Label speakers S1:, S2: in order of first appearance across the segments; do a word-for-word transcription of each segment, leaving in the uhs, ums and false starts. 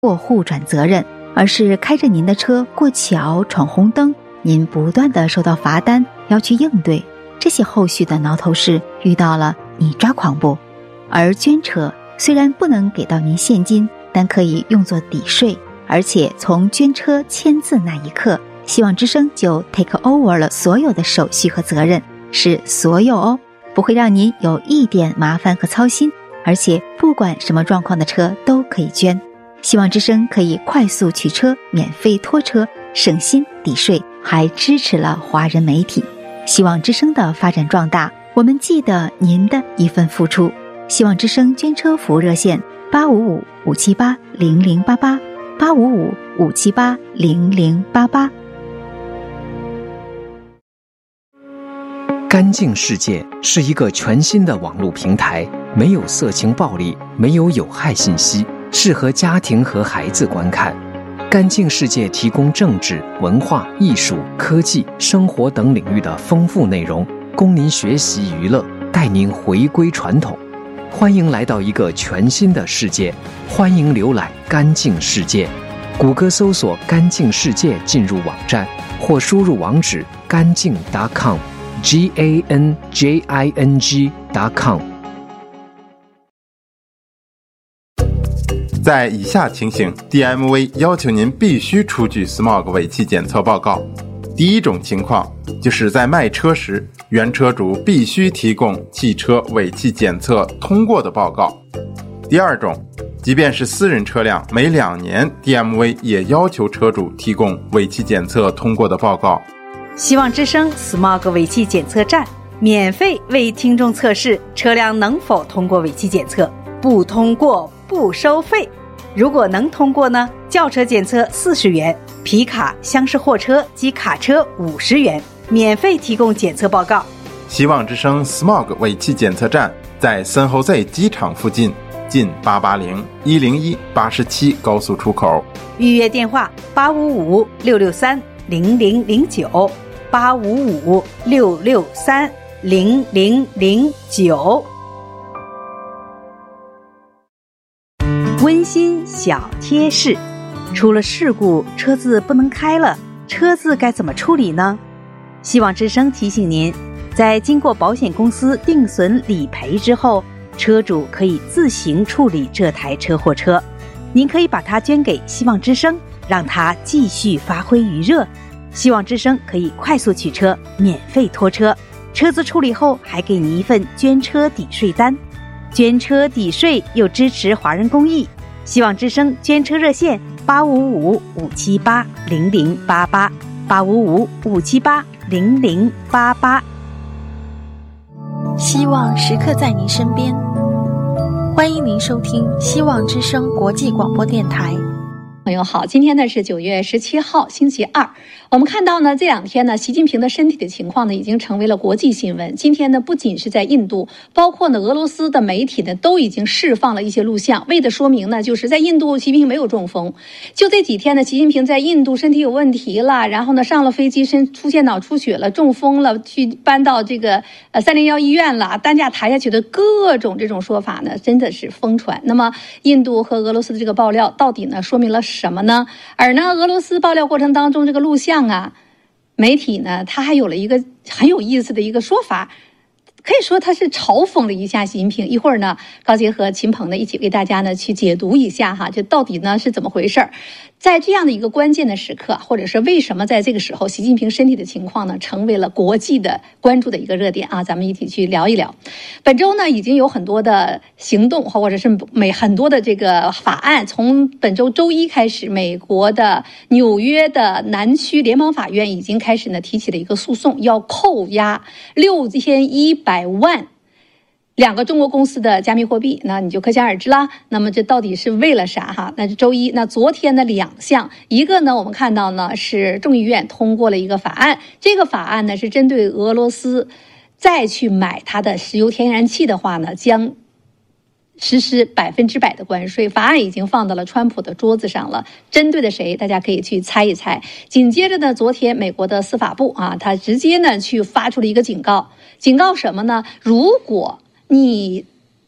S1: 过户转责任，而是开着您的车过桥闯红灯，您不断的收到罚单要去应对，这些后续的挠头事遇到了你抓狂不？而捐车虽然不能给到您现金，但可以用作抵税，而且从捐车签字那一刻，希望之声就 take over 了所有的手续和责任，是所有哦，不会让您有一点麻烦和操心，而且不管什么状况的车都可以捐。希望之声可以快速取车，免费拖车，省心抵税，还支持了华人媒体。希望之声的发展壮大，我们记得您的一份付出。希望之声捐车服务热线八五五五七八零零八八八五五五七八零零八八。
S2: 干净世界是一个全新的网络平台，没有色情暴力，没有有害信息，适合家庭和孩子观看。干净世界提供政治、文化、艺术、科技、生活等领域的丰富内容，供您学习娱乐，带您回归传统。欢迎来到一个全新的世界，欢迎浏览干净世界。谷歌搜索干净世界进入网站，或输入网址干净 .com G A N J I N G .com。
S3: 在以下情形 D M V 要求您必须出具 S M O G 尾气检测报告。第一种情况就是在卖车时，原车主必须提供汽车尾气检测通过的报告。第二种，即便是私人车辆，每两年 D M V 也要求车主提供尾气检测通过的报告。
S4: 希望之声 S M O G 尾气检测站免费为听众测试车辆能否通过尾气检测，不通过不收费。如果能通过呢，轿车检测四十元，皮卡、厢式货车及卡车五十元，免费提供检测报告。
S3: 希望之声 S M O G 尾气检测站在San Jose机场附近，近八八零一零一八十七高速出口。
S4: 预约电话八五五六六三零零零九八五五六六三零零零九。温馨小贴士，出了事故，车子不能开了，车子该怎么处理呢？希望之声提醒您，在经过保险公司定损理赔之后，车主可以自行处理这台车或车。您可以把它捐给希望之声，让它继续发挥余热。希望之声可以快速取车，免费拖车，车子处理后还给你一份捐车抵税单。捐车抵税又支持华人公益。希望之声捐车热线八五五五七八零零八八八五五五七八零零八八。
S5: 希望时刻在您身边，欢迎您收听希望之声国际广播电台。
S6: 朋友好，今天呢是九月十七号星期二。我们看到呢这两天呢习近平的身体的情况呢已经成为了国际新闻。今天呢不仅是在印度，包括呢俄罗斯的媒体呢都已经释放了一些录像，为的说明呢就是在印度习近平没有中风。就这几天呢习近平在印度身体有问题了，然后呢上了飞机身出现脑出血了，中风了，去搬到这个呃三零幺医院了，担架抬下去的各种这种说法呢真的是疯传。那么印度和俄罗斯的这个爆料到底呢说明了什么呢？而呢俄罗斯爆料过程当中这个录像啊，媒体呢他还有了一个很有意思的一个说法，可以说他是嘲讽了一下习近平。一会儿呢高杰和秦鹏呢一起为大家呢去解读一下哈，这到底呢是怎么回事。在这样的一个关键的时刻，或者是为什么在这个时候习近平身体的情况呢成为了国际的关注的一个热点啊，咱们一起去聊一聊。本周呢已经有很多的行动或者是每很多的这个法案，从本周周一开始，美国的纽约的南区联邦法院已经开始呢提起了一个诉讼，要扣押六千一百万两个中国公司的加密货币，那你就可想而知啦。那么这到底是为了啥哈？那是周一，那昨天的两项，一个呢我们看到呢是众议院通过了一个法案，这个法案呢是针对俄罗斯再去买它的石油天然气的话呢，将实施百分之百的关税。法案已经放到了川普的桌子上了，针对的谁？大家可以去猜一猜。紧接着呢，昨天美国的司法部啊，他直接呢去发出了一个警告，警告什么呢？如果你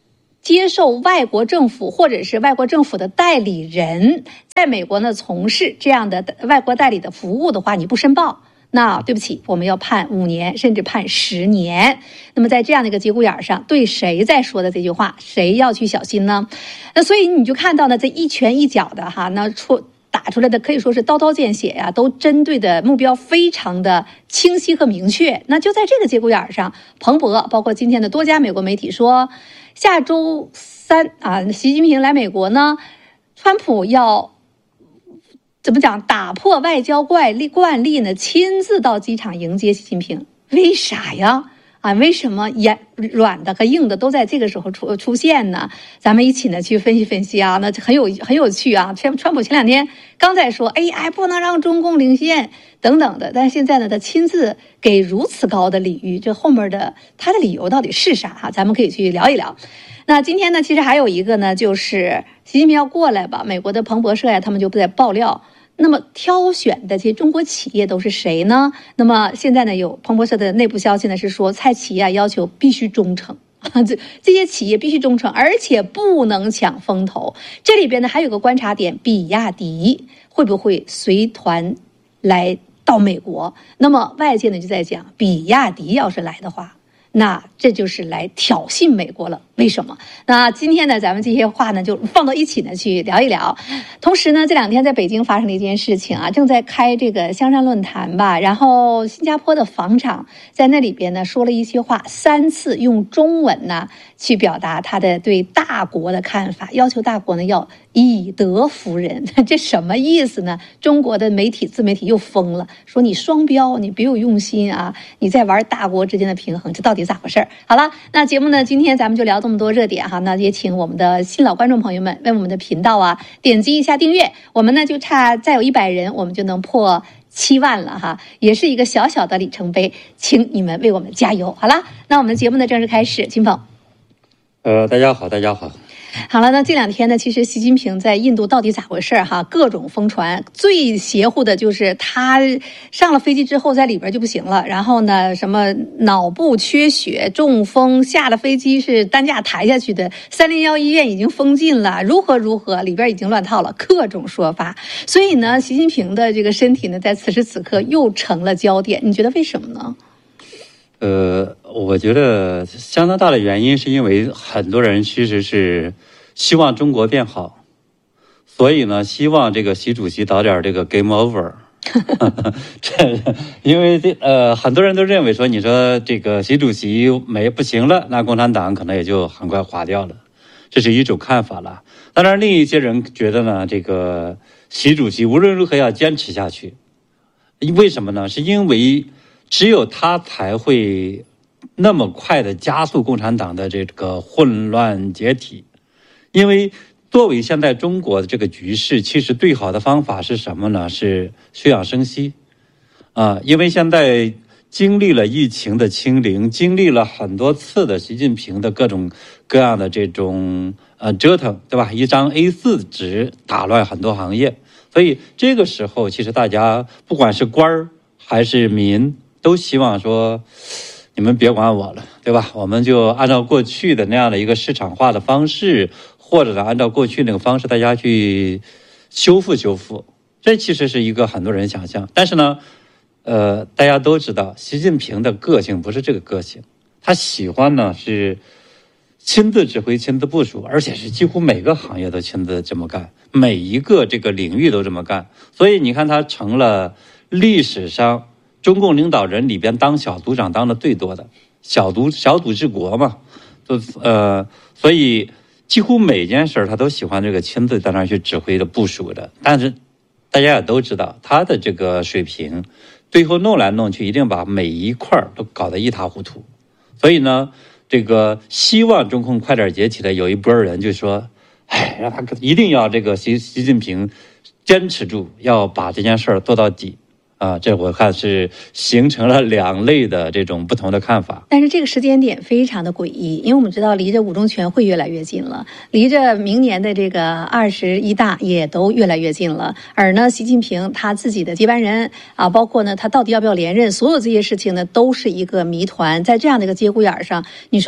S6: 接受外国政府或者是外国政府的代理人在美国呢从事这样的外国代理的服务的话，你不申报，那对不起，我们要判五年甚至判十年。那么在这样的一个节骨眼上，对谁在说的这句话，谁要去小心呢？那所以你就看到呢，这一拳一脚的哈，那出打出来的可以说是刀刀见血呀、啊，都针对的目标非常的清晰和明确。那就在这个节骨眼上，彭博包括今天的多家美国媒体说，下周三啊，习近平来美国呢，川普要怎么讲？打破外交惯例惯例呢，亲自到机场迎接习近平。为啥呀？啊，为什么也软的和硬的都在这个时候出出现呢？咱们一起呢去分析分析啊，那很有很有趣啊。川川普前两天刚在说 A I 不能让中共领先等等的，但是现在呢，他亲自给如此高的礼遇，这后面的他的理由到底是啥哈？咱们可以去聊一聊。那今天呢，其实还有一个呢，就是习近平要过来吧，美国的彭博社呀，他们就在爆料。那么挑选的这些中国企业都是谁呢？那么现在呢，有彭博社的内部消息呢，是说蔡奇啊要求必须忠诚，这这些企业必须忠诚，而且不能抢风头。这里边呢还有个观察点，比亚迪会不会随团来到美国？那么外界呢就在讲，比亚迪要是来的话，那这就是来挑衅美国了。为什么？那今天呢，咱们这些话呢就放到一起呢去聊一聊。同时呢，这两天在北京发生了一件事情啊，正在开这个香山论坛吧，然后新加坡的防长在那里边呢说了一些话，三次用中文呢去表达他的对大国的看法，要求大国呢要以德服人。这什么意思呢？中国的媒体自媒体又疯了，说你双标，你别有用心啊，你在玩大国之间的平衡，这到底咋回事？好了，那节目呢今天咱们就聊这么多热点哈，那也请我们的新老观众朋友们为我们的频道啊点击一下订阅，我们呢就差再有一百人，我们就能破七万了哈，也是一个小小的里程碑，请你们为我们加油。好了，那我们的节目呢正式开始，秦鹏。
S7: 呃，大家好，大家好。
S6: 好了，那这两天呢，其实习近平在印度到底咋回事哈？各种疯传，最邪乎的就是他上了飞机之后在里边就不行了，然后呢，什么脑部缺血、中风，下了飞机是担架抬下去的，三零幺医院已经封禁了，如何如何，里边已经乱套了，各种说法。所以呢，习近平的这个身体呢，在此时此刻又成了焦点，你觉得为什么呢？
S7: 呃，我觉得相当大的原因是因为很多人其实是希望中国变好，所以呢，希望这个习主席早点这个 game over。这因为这呃，很多人都认为说，你说这个习主席没不行了，那共产党可能也就很快垮掉了，这是一种看法了。当然，另一些人觉得呢，这个习主席无论如何要坚持下去，为什么呢？是因为只有他才会那么快的加速共产党的这个混乱解体。因为作为现在中国的这个局势，其实最好的方法是什么呢？是休养生息啊！因为现在经历了疫情的清零，经历了很多次的习近平的各种各样的这种呃折腾，对吧？一张 A 四 纸打乱很多行业，所以这个时候其实大家不管是官儿还是民，都希望说你们别管我了，对吧？我们就按照过去的那样的一个市场化的方式，或者是按照过去那个方式，大家去修复修复。这其实是一个很多人想象，但是呢，呃，大家都知道，习近平的个性不是这个个性，他喜欢呢是亲自指挥、亲自部署，而且是几乎每个行业都亲自这么干，每一个这个领域都这么干。所以你看，他成了历史上中共领导人里边当小组长当的最多的，小组小组治国嘛，就呃，所以几乎每件事他都喜欢这个亲自在那儿去指挥的部署的。但是大家也都知道他的这个水平，最后弄来弄去一定把每一块都搞得一塌糊涂。所以呢，这个希望中共快点解体的有一波人就说，哎，让他一定要这个习习近平坚持住，要把这件事儿做到底。啊，这我看是形成了两类的这种不同的看法。
S6: 但是这个时间点非常的诡异，因为我们知道离着五中全会越来越近了，离着明年的这个二十一大也都越来越近了。而呢，习近平他自己的接班人啊，包括呢他到底要不要连任，所有这些事情呢都是一个谜团。在这样的一个节骨眼上，你说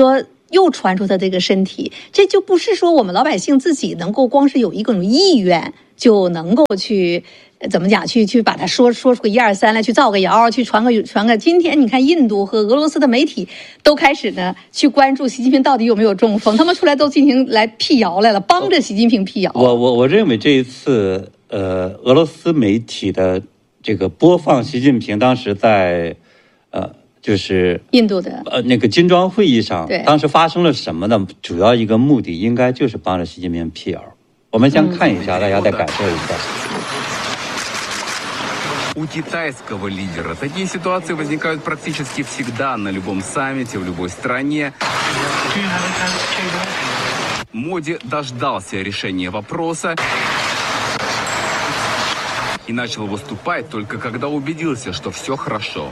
S6: 又传出他这个身体，这就不是说我们老百姓自己能够光是有一种意愿就能够去怎么讲去去把它说说出个一二三来，去造个谣，去传个传个。今天你看印度和俄罗斯的媒体都开始呢去关注习近平到底有没有中风，他们出来都进行来辟谣来了，帮着习近平辟谣。
S7: 我我我认为这一次呃俄罗斯媒体的这个播放习近平当时在呃。就是
S6: 印度的
S7: 呃那个金砖会议上，当时发生了什么呢？主要一个目的应该就是帮着习近平辟谣。我们先看一下，嗯、大家再感受一下。
S8: У китайского лидера такие ситуации возникают практически всегда на любом саммите в любой стране. Моди дождался решения вопроса и начал выступать только когда убедился, что все хорошо.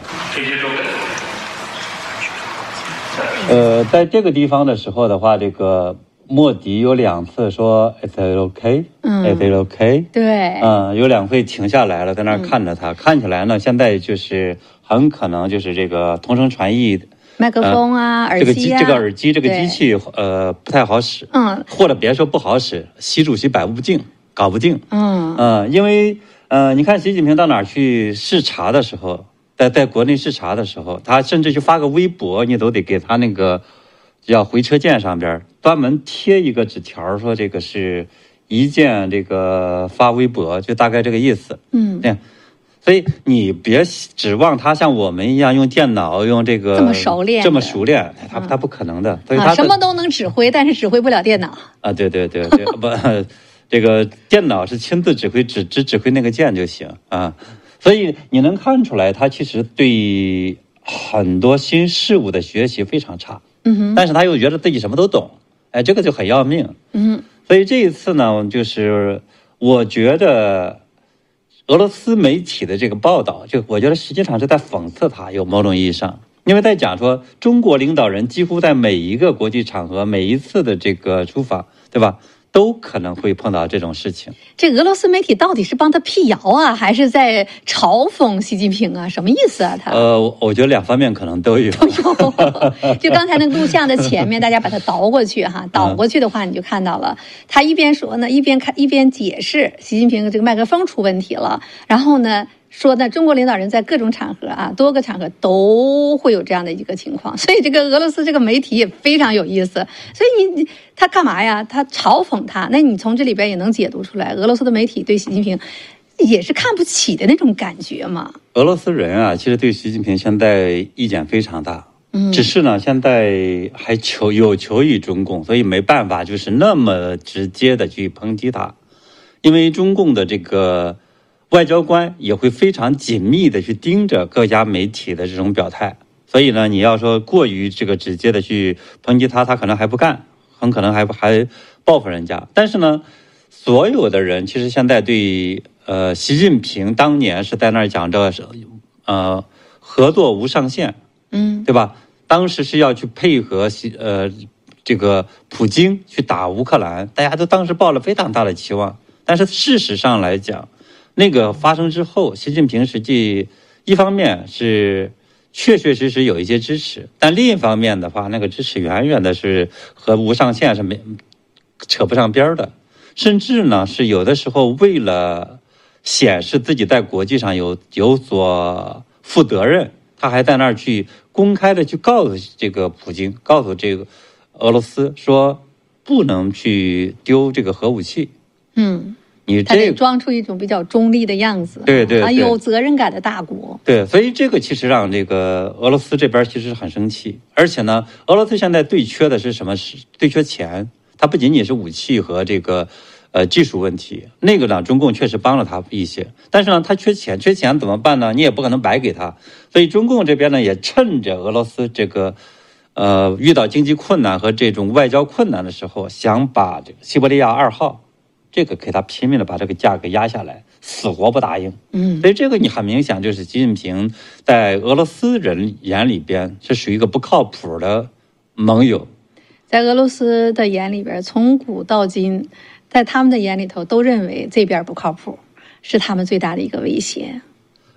S7: 呃，在这个地方的时候的话，这个莫迪有两次说 "It's okay"， 嗯 ，"It's okay"，
S6: 对，
S7: 嗯，有两次停下来了，在那儿看着他，嗯、看起来呢，现在就是很可能就是这个同声传译。
S6: 麦克风啊，
S7: 呃、耳机啊，这个耳机这个机器呃不太好使，嗯，或者别说不好使，习主席摆不定，搞不定，嗯嗯、呃，因为呃，你看习近平到哪儿去视察的时候，在在国内视察的时候，他甚至去发个微博，你都得给他那个叫回车键上边专门贴一个纸条，说这个是一键这个发微博，就大概这个意思，嗯，对。所以你别指望他像我们一样用电脑用这个
S6: 这么熟练，
S7: 这么熟练，他他不可能的。所以他、
S6: 啊、什么都能指挥，但是指挥不了电脑
S7: 啊！对对对对，不，这个电脑是亲自指挥，只只指挥那个键就行啊。所以你能看出来，他其实对很多新事物的学习非常差。嗯哼，但是他又觉得自己什么都懂，哎，这个就很要命。嗯，所以这一次呢，就是我觉得。俄罗斯媒体的这个报道，就我觉得实际上是在讽刺他，有某种意义上，因为在讲说中国领导人几乎在每一个国际场合、每一次的这个出访，对吧，都可能会碰到这种事情。
S6: 这俄罗斯媒体到底是帮他辟谣啊，还是在嘲讽习近平啊？什么意思啊？他
S7: 呃，我觉得两方面可能都有。
S6: 都有。就刚才那个录像的前面，大家把它倒过去哈，倒过去的话，你就看到了，他一边说呢，一边看一边解释习近平这个麦克风出问题了，然后呢。说呢，中国领导人在各种场合啊，多个场合都会有这样的一个情况，所以这个俄罗斯这个媒体也非常有意思。所以你他干嘛呀？他嘲讽他，那你从这里边也能解读出来，俄罗斯的媒体对习近平也是看不起的那种感觉嘛。
S7: 俄罗斯人啊，其实对习近平现在意见非常大，嗯，只是呢，现在还求有求于中共，所以没办法，就是那么直接的去抨击他，因为中共的这个。外交官也会非常紧密的去盯着各家媒体的这种表态，所以呢，你要说过于这个直接的去抨击他，他可能还不干，很可能还还报复人家。但是呢，所有的人其实现在对呃习近平当年是在那儿讲着呃合作无上限，嗯，对吧？当时是要去配合习呃这个普京去打乌克兰，大家都当时抱了非常大的期望，但是事实上来讲。那个发生之后，习近平实际一方面是确确实实有一些支持，但另一方面的话，那个支持远远的是和无上限是没扯不上边的，甚至呢是有的时候为了显示自己在国际上有有所负责任，他还在那儿去公开的去告诉这个普京，告诉这个俄罗斯说不能去丢这个核武器。嗯。你这
S6: 他得装出一种比较中立的样子，
S7: 对对对，
S6: 啊，有责任感的大国。
S7: 对，所以这个其实让这个俄罗斯这边其实很生气，而且呢，俄罗斯现在最缺的是什么？是最缺钱。它不仅仅是武器和这个呃技术问题，那个呢，中共确实帮了他一些，但是呢，他缺钱，缺钱怎么办呢？你也不可能白给他，所以中共这边呢，也趁着俄罗斯这个呃遇到经济困难和这种外交困难的时候，想把这个西伯利亚二号。这个给他拼命的把这个价格压下来，死活不答应。嗯，所以这个你很明显就是习近平在俄罗斯人眼里边是属于一个不靠谱的盟友。
S6: 在俄罗斯的眼里边，从古到今，在他们的眼里头都认为这边不靠谱，是他们最大的一个威胁。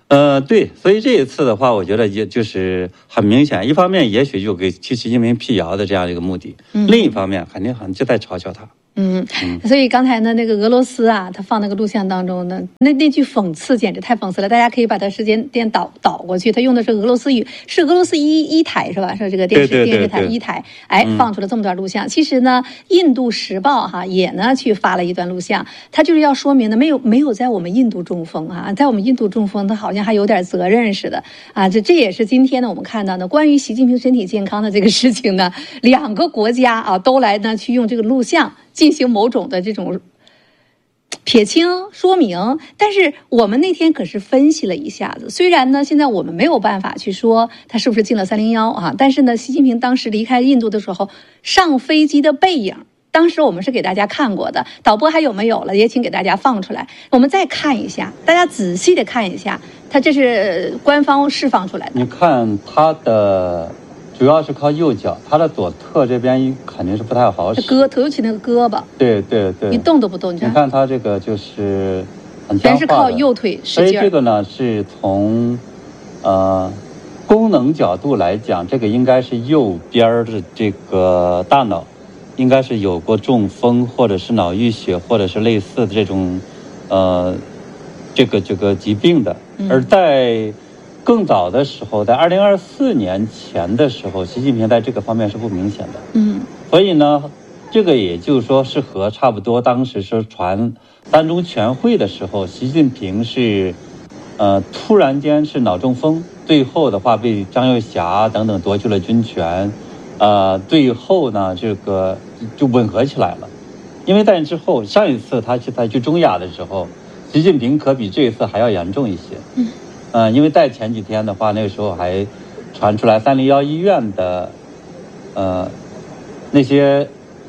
S7: 呃，对，所以这一次的话，我觉得也就是很明显，一方面也许就给替习近平辟谣的这样一个目的，嗯、另一方面肯定很就在嘲笑他。
S6: 嗯，所以刚才呢，那个俄罗斯啊，他放那个录像当中呢，那那句讽刺简直太讽刺了。大家可以把它时间点倒倒过去，他用的是俄罗斯语，是俄罗斯一一台是吧？是这个电视
S7: 对对对对
S6: 电视台一台，哎，放出了这么段录像。嗯、其实呢，印度时报哈也呢去发了一段录像，他就是要说明呢，没有没有在我们印度中风啊，在我们印度中风，他好像还有点责任似的啊。这这也是今天呢我们看到的关于习近平身体健康的这个事情呢，两个国家啊都来呢去用这个录像进行某种的这种撇清说明，但是我们那天可是分析了一下子，虽然呢现在我们没有办法去说他是不是进了三零一啊，但是呢习近平当时离开印度的时候上飞机的背影，当时我们是给大家看过的，导播还有没有了也请给大家放出来，我们再看一下，大家仔细的看一下，他这是官方释放出来的。
S7: 你看他的主要是靠右脚，他的左侧这边肯定是不太好使。
S6: 胳头尤其那个胳膊，
S7: 对对对，
S6: 一动都不动。
S7: 你看他这个就是很僵化的，
S6: 全是靠右腿使劲。
S7: 所以这个呢是从呃功能角度来讲，这个应该是右边的这个大脑应该是有过中风或者是脑溢血或者是类似的这种呃这个这个疾病的，嗯、而在更早的时候，在二零二四年前的时候，习近平在这个方面是不明显的。嗯，所以呢，这个也就是说是和差不多当时是传三中全会的时候，习近平是呃突然间是脑中风，最后的话被张又侠等等夺去了军权，呃，最后呢这个就吻合起来了。因为在之后上一次他去他去中亚的时候，习近平可比这一次还要严重一些。嗯。嗯，因为在前几天的话，那个时候还传出来三零一医院的，呃，那些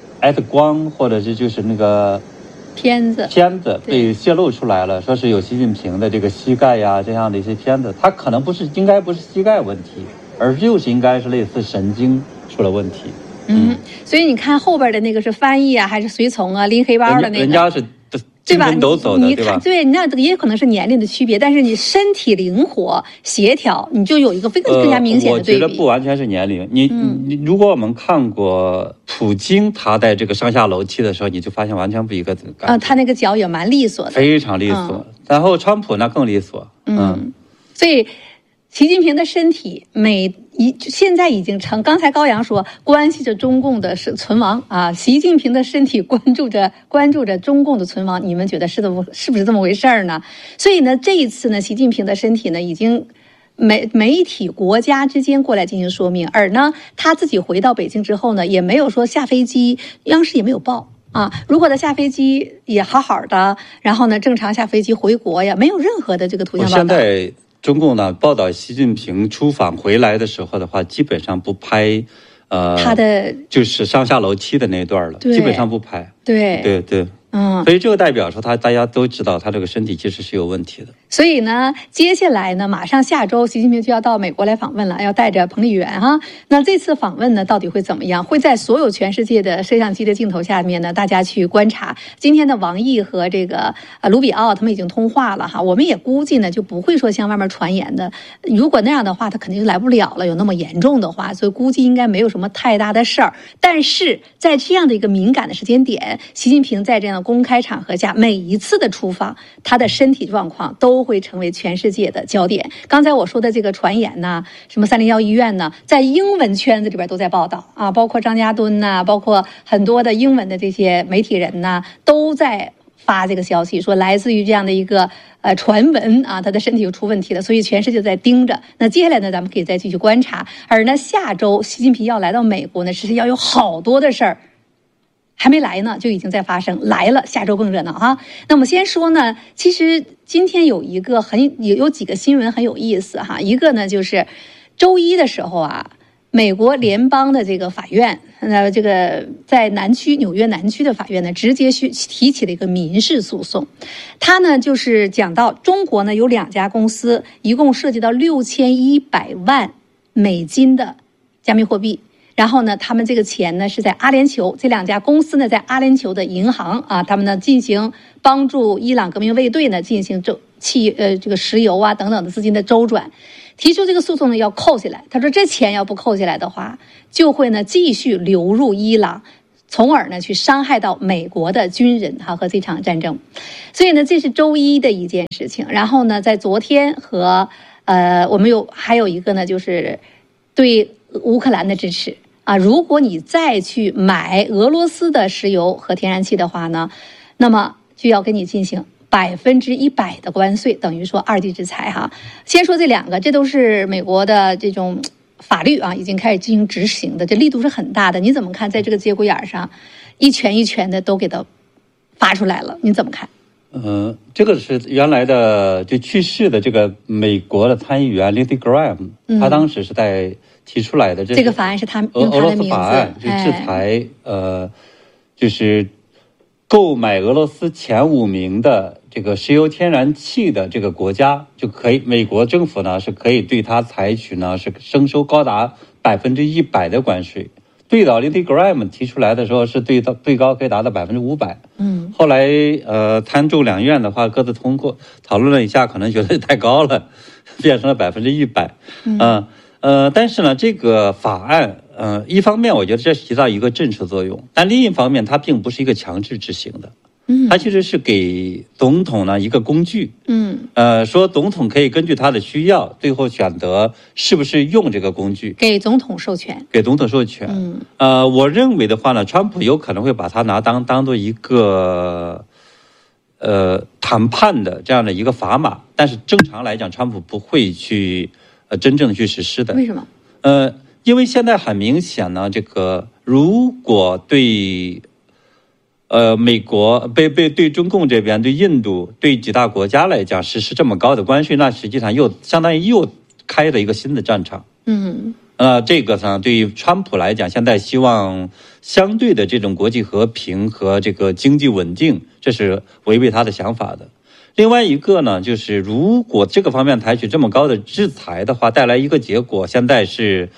S7: X 光或者是就是那个
S6: 片子
S7: 片子被泄露出来了，说是有习近平的这个膝盖呀这样的一些片子，它可能不是应该不是膝盖问题，而就是应该是类似神经出了问题。
S6: 嗯，嗯所以你看后边的那个是翻译啊，还是随从啊，拎黑包的那个，
S7: 人家是。
S6: 对吧？
S7: 都走的，
S6: 你看，对，那也可能是年龄的区别，但是你身体灵活协调，你就有一个非常更加明显的对比。
S7: 呃、我觉得不完全是年龄，你、嗯、你如果我们看过普京他在这个上下楼梯的时候，你就发现完全不一个感觉。
S6: 啊、呃，他那个脚也蛮利索的，
S7: 非常利索。嗯、然后川普那更利索，嗯，嗯
S6: 所以习近平的身体每一现在已经成，刚才高阳说关系着中共的是存亡啊，习近平的身体关注着关注着中共的存亡，你们觉得是的是不是这么回事儿呢？所以呢，这一次呢，习近平的身体呢已经媒媒体国家之间过来进行说明，而呢他自己回到北京之后呢，也没有说下飞机，央视也没有报。啊，如果他下飞机也好好的，然后呢正常下飞机回国呀，没有任何的这个图像报道。
S7: 现在中共呢报道习近平出访回来的时候的话，基本上不拍，呃，
S6: 他的
S7: 就是上下楼梯的那段了，基本上不拍。
S6: 对
S7: 对对，嗯，所以这个代表说他大家都知道他这个身体其实是有问题的。
S6: 所以呢，接下来呢，马上下周习近平就要到美国来访问了，要带着彭丽媛哈。那这次访问呢，到底会怎么样？会在所有全世界的摄像机的镜头下面呢，大家去观察。今天的王毅和这个呃卢比奥他们已经通话了哈，我们也估计呢就不会说像外面传言的，如果那样的话，他肯定就来不了了，有那么严重的话，所以估计应该没有什么太大的事儿。但是在这样的一个敏感的时间点，习近平在这样的公开场合下，每一次的出访，他的身体状况都会成为全世界的焦点。刚才我说的这个传言呢，什么三零一医院呢，在英文圈子里边都在报道啊，包括张家墩呐，包括很多的英文的这些媒体人呐，都在发这个消息，说来自于这样的一个呃传闻啊，他的身体又出问题了，所以全世界在盯着。那接下来呢，咱们可以再继续观察。而呢，下周习近平要来到美国呢，其实要有好多的事儿。还没来呢，就已经在发生。来了，下周更热闹哈。那我们先说呢，其实今天有一个很有有几个新闻很有意思哈。一个呢就是周一的时候啊，美国联邦的这个法院，呃，这个在南区纽约南区的法院呢，直接去提起了一个民事诉讼。他呢就是讲到中国呢有两家公司，一共涉及到六千一百万美金的加密货币。 然后呢，他们这个钱呢是在阿联酋，这两家公司呢在阿联酋的银行啊，他们呢进行帮助伊朗革命卫队呢进行周气呃这个石油啊等等的资金的周转。提出这个诉讼呢要扣下来，他说这钱要不扣下来的话，就会呢继续流入伊朗，从而呢去伤害到美国的军人哈和这场战争。所以呢这是周一的一件事情。然后呢在昨天和呃我们有还有一个呢就是对乌克兰的支持啊，如果你再去买俄罗斯的石油和天然气的话呢，那么就要跟你进行百分之一百的关税，等于说二级制裁哈。先说这两个，这都是美国的这种法律啊，已经开始进行执行的，这力度是很大的。你怎么看？在这个节骨眼上，一拳一拳的都给它发出来了，你怎么看？
S7: 呃，这个是原来的就去世的这个美国的参议员 Lindsey Graham，、嗯、他当时是在提出来的，这
S6: 这个法案是他
S7: 俄
S6: 用他的名字，
S7: 俄罗斯法案，就制裁、哎、呃，就是购买俄罗斯前五名的这个石油天然气的这个国家，就可以美国政府呢是可以对它采取呢是征收高达百分之一百的关税。最早 Lindsey Graham 提出来的时候是最到最高可以达到百分之五百。嗯，后来呃参众两院的话各自通过讨论了一下，可能觉得太高了，变成了百分之一百。嗯。呃呃，但是呢，这个法案，呃，一方面我觉得这起到一个震慑作用，但另一方面它并不是一个强制执行的，嗯，它其实是给总统呢一个工具，嗯，呃，说总统可以根据他的需要，最后选择是不是用这个工具，
S6: 给总统授权，
S7: 给总统授权，嗯，呃，我认为的话呢，川普有可能会把它拿当当做一个，呃，谈判的这样的一个砝码，但是正常来讲，川普不会去。呃，真正的去实施的。
S6: 为什么？
S7: 呃，因为现在很明显呢，这个如果对，呃，美国被被对中共这边、对印度、对几大国家来讲实施这么高的关税，那实际上又相当于又开了一个新的战场。嗯。呃，这个呢，对于川普来讲，现在希望相对的这种国际和平和这个经济稳定，这是违背他的想法的。另外一个呢，就是如果这个方面采取这么高的制裁的话，带来一个结果，现在是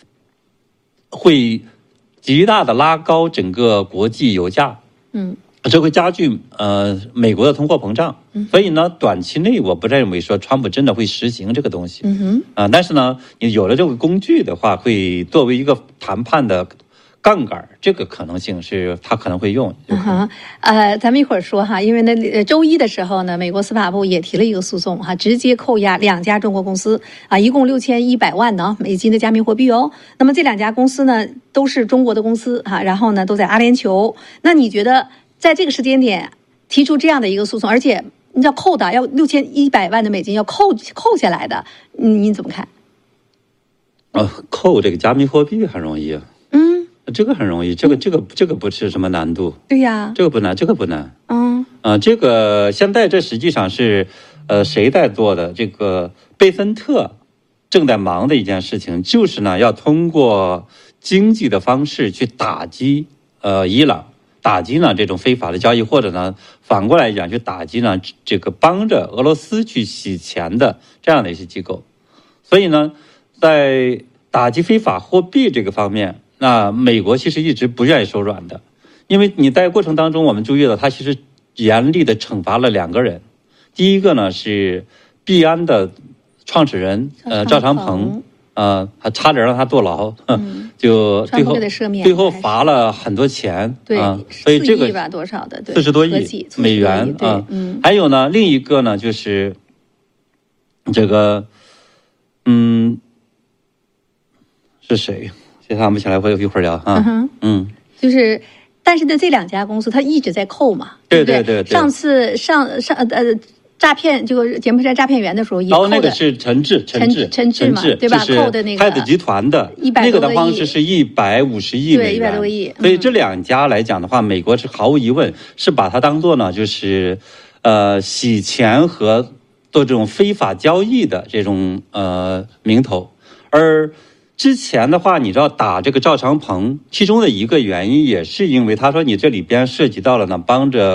S7: 会极大的拉高整个国际油价，嗯，这会加剧呃美国的通货膨胀，嗯，所以呢，短期内我不认为说川普真的会实行这个东西，嗯哼，啊、呃，但是呢，你有了这个工具的话，会作为一个谈判的杠杆，这个可能性是他可能会用。
S6: 嗯、呃，咱们一会儿说哈，因为呢，周一的时候呢，美国司法部也提了一个诉讼哈，直接扣押两家中国公司啊，一共六千一百万呢美金的加密货币哦。那么这两家公司呢，都是中国的公司哈，然后呢都在阿联酋。那你觉得在这个时间点提出这样的一个诉讼，而且你要扣的要六千一百万的美金要扣扣下来的，你你怎么看？
S7: 呃，扣这个加密货币很容易啊。这个很容易，这个这个这个不是什么难度。
S6: 对呀，
S7: 这个不难，这个不难。
S6: 嗯，
S7: 啊、呃，这个现在这实际上是，呃，谁在做的？这个贝森特正在忙的一件事情，就是呢，要通过经济的方式去打击呃伊朗，打击呢这种非法的交易，或者呢反过来讲，去打击呢这个帮着俄罗斯去洗钱的这样的一些机构。所以呢，在打击非法货币这个方面。那美国其实一直不愿意手软的，因为你在过程当中，我们注意到他其实严厉的惩罚了两个人。第一个呢是币安的创始人呃赵长鹏，呃还差点让他坐牢，嗯、就最后最后罚了很多钱，
S6: 对，
S7: 啊、所以这个
S6: 吧多少的
S7: 四十多亿美元啊。嗯，还有呢，另一个呢就是这个嗯是谁？想不起来，我一会儿聊啊。嗯, 嗯，
S6: 就是，但是呢，这两家公司它一直在扣嘛，
S7: 对
S6: 对
S7: 对, 对,
S6: 对。上次上上呃诈骗这个柬埔寨诈骗员的时候也扣的。
S7: 哦，那个是陈志，陈志，
S6: 陈志嘛，对吧？扣的那个
S7: 太子集团的那个的方式是一百五十亿美元，
S6: 对，一百多亿。
S7: 所以这两家来讲的话，美国是毫无疑问是把它当做呢，就是呃洗钱和做这种非法交易的这种呃名头，而。之前的话，你知道打这个赵长鹏，其中的一个原因也是因为他说你这里边涉及到了呢，帮着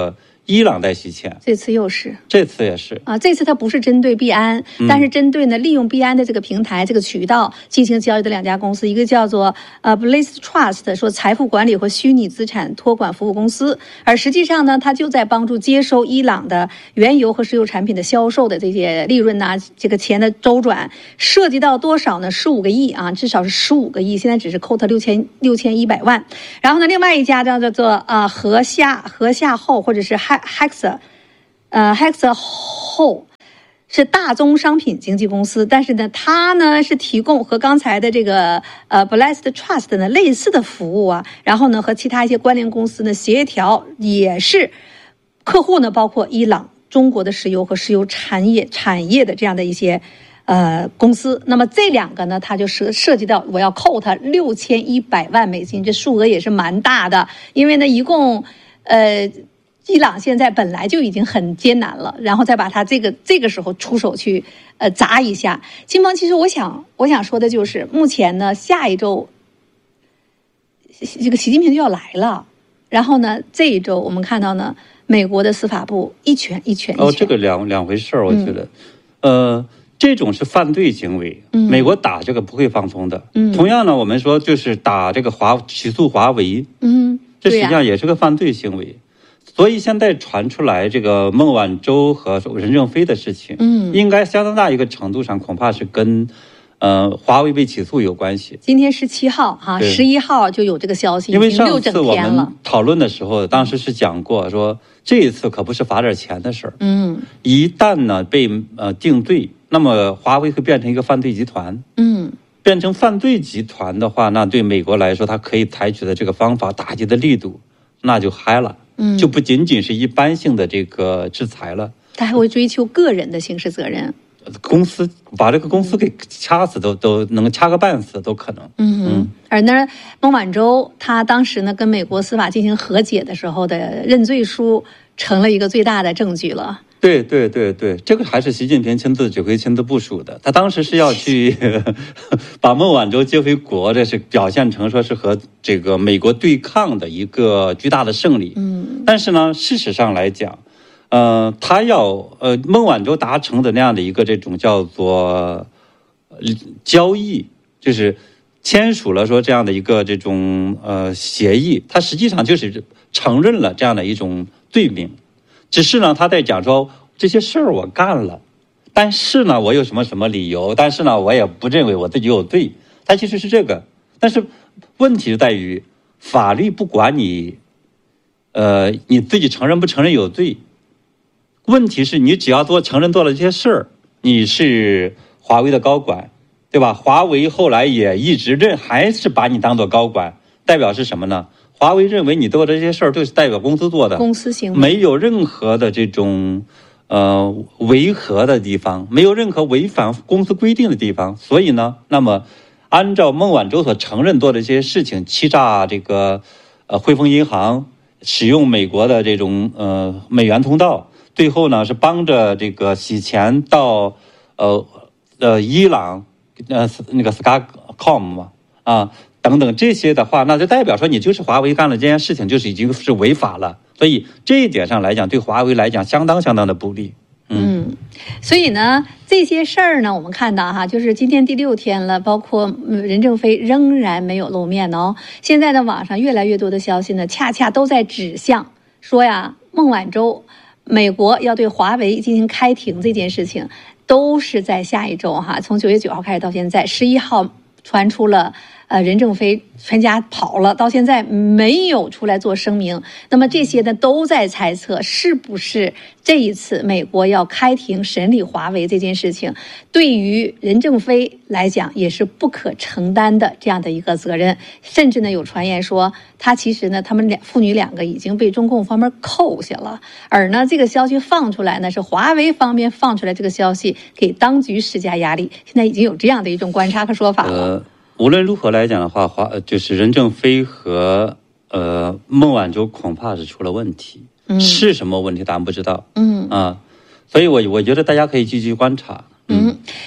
S7: 伊朗在洗钱，
S6: 这次又是，
S7: 这次也是
S6: 啊，这次它不是针对币安，
S7: 嗯、
S6: 但是针对呢利用币安的这个平台、这个渠道进行交易的两家公司，一个叫做呃 Blaze Trust， 说财富管理和虚拟资产托管服务公司，而实际上呢，它就在帮助接收伊朗的原油和石油产品的销售的这些利润呐、啊，这个钱的周转涉及到多少呢？十五个亿啊，至少是十五个亿，现在只是扣他六千六千一百万。然后呢，另外一家叫做啊和夏和夏后或者是 Hexa， 呃 Hexa 后是大宗商品经纪公司，但是呢，它呢是提供和刚才的这个呃 Blessed Trust 呢类似的服务啊，然后呢和其他一些关联公司呢协调，也是客户呢包括伊朗、中国的石油和石油产业产业的这样的一些。呃，公司，那么这两个呢，它就涉涉及到我要扣它六千一百万美金，这数额也是蛮大的。因为呢，一共，呃，伊朗现在本来就已经很艰难了，然后再把它这个这个时候出手去呃砸一下。金邦，其实我想我想说的就是，目前呢，下一周这个习近平就要来了，然后呢，这一周我们看到呢，美国的司法部一拳一拳一拳。
S7: 哦，这个两两回事儿，我觉得，嗯、呃。这种是犯罪行为，
S6: 嗯、
S7: 美国打这个不会放松的。
S6: 嗯，
S7: 同样呢，我们说就是打这个华起诉华为，
S6: 嗯，
S7: 这实际上也是个犯罪行为。啊、所以现在传出来这个孟晚舟和任正非的事情，
S6: 嗯，
S7: 应该相当大一个程度上恐怕是跟呃华为被起诉有关系。
S6: 今天十七号哈，十一号就有这个消息，
S7: 因为上次我
S6: 们
S7: 讨论的时候，当时是讲过说这一次可不是罚点钱的事儿，
S6: 嗯，
S7: 一旦呢被呃定罪。那么华为会变成一个犯罪集团，
S6: 嗯，
S7: 变成犯罪集团的话，那对美国来说，它可以采取的这个方法打击的力度，那就嗨了，
S6: 嗯，
S7: 就不仅仅是一般性的这个制裁了，
S6: 他还会追求个人的刑事责任，
S7: 公司把这个公司给掐死都都能掐个半死都可能，
S6: 嗯嗯。而呢，孟晚舟他当时呢跟美国司法进行和解的时候的认罪书，成了一个最大的证据了。
S7: 对对对对，这个还是习近平亲自指挥、亲自部署的。他当时是要去把孟晚舟接回国，这是表现成说是和这个美国对抗的一个巨大的胜利。
S6: 嗯，
S7: 但是呢，事实上来讲，呃，他要呃孟晚舟达成的那样的一个这种叫做交易，就是签署了说这样的一个这种呃协议，他实际上就是承认了这样的一种罪名。只是呢，他在讲说这些事儿我干了，但是呢，我有什么什么理由？但是呢，我也不认为我自己有罪。他其实是这个，但是问题在于法律不管你，呃，你自己承认不承认有罪。问题是你只要做承认做了这些事儿，你是华为的高管，对吧？华为后来也一直认，还是把你当做高管，代表是什么呢？华为认为你做的这些事儿都是代表公司做的，
S6: 公司行为
S7: 没有任何的这种呃违和的地方，没有任何违反公司规定的地方。所以呢，那么按照孟晚舟所承认做的这些事情，欺诈这个呃汇丰银行，使用美国的这种呃美元通道，最后呢是帮着这个洗钱到呃呃伊朗呃那个 Skycom 嘛啊。等等这些的话，那就代表说你就是华为干了这件事情，就是已经是违法了。所以这一点上来讲，对华为来讲相当相当的不利。
S6: 嗯，嗯所以呢，这些事儿呢，我们看到哈，就是今天第六天了，包括任正非仍然没有露面哦。现在呢，网上越来越多的消息呢，恰恰都在指向说呀，孟晚舟，美国要对华为进行开庭这件事情，都是在下一周哈，从九月九号开始到现在，十一号传出了。呃，任正非全家跑了，到现在没有出来做声明。那么这些呢，都在猜测是不是这一次美国要开庭审理华为这件事情，对于任正非来讲也是不可承担的这样的一个责任。甚至呢，有传言说他其实呢，他们两父女两个已经被中共方面扣下了。而呢，这个消息放出来呢，是华为方面放出来这个消息，给当局施加压力。现在已经有这样的一种观察和说法了。
S7: 呃无论如何来讲的话，华就是任正非和呃孟晚舟恐怕是出了问题，
S6: 嗯，
S7: 是什么问题咱不知道，
S6: 嗯
S7: 啊，所以我我觉得大家可以继续观察，
S6: 嗯。嗯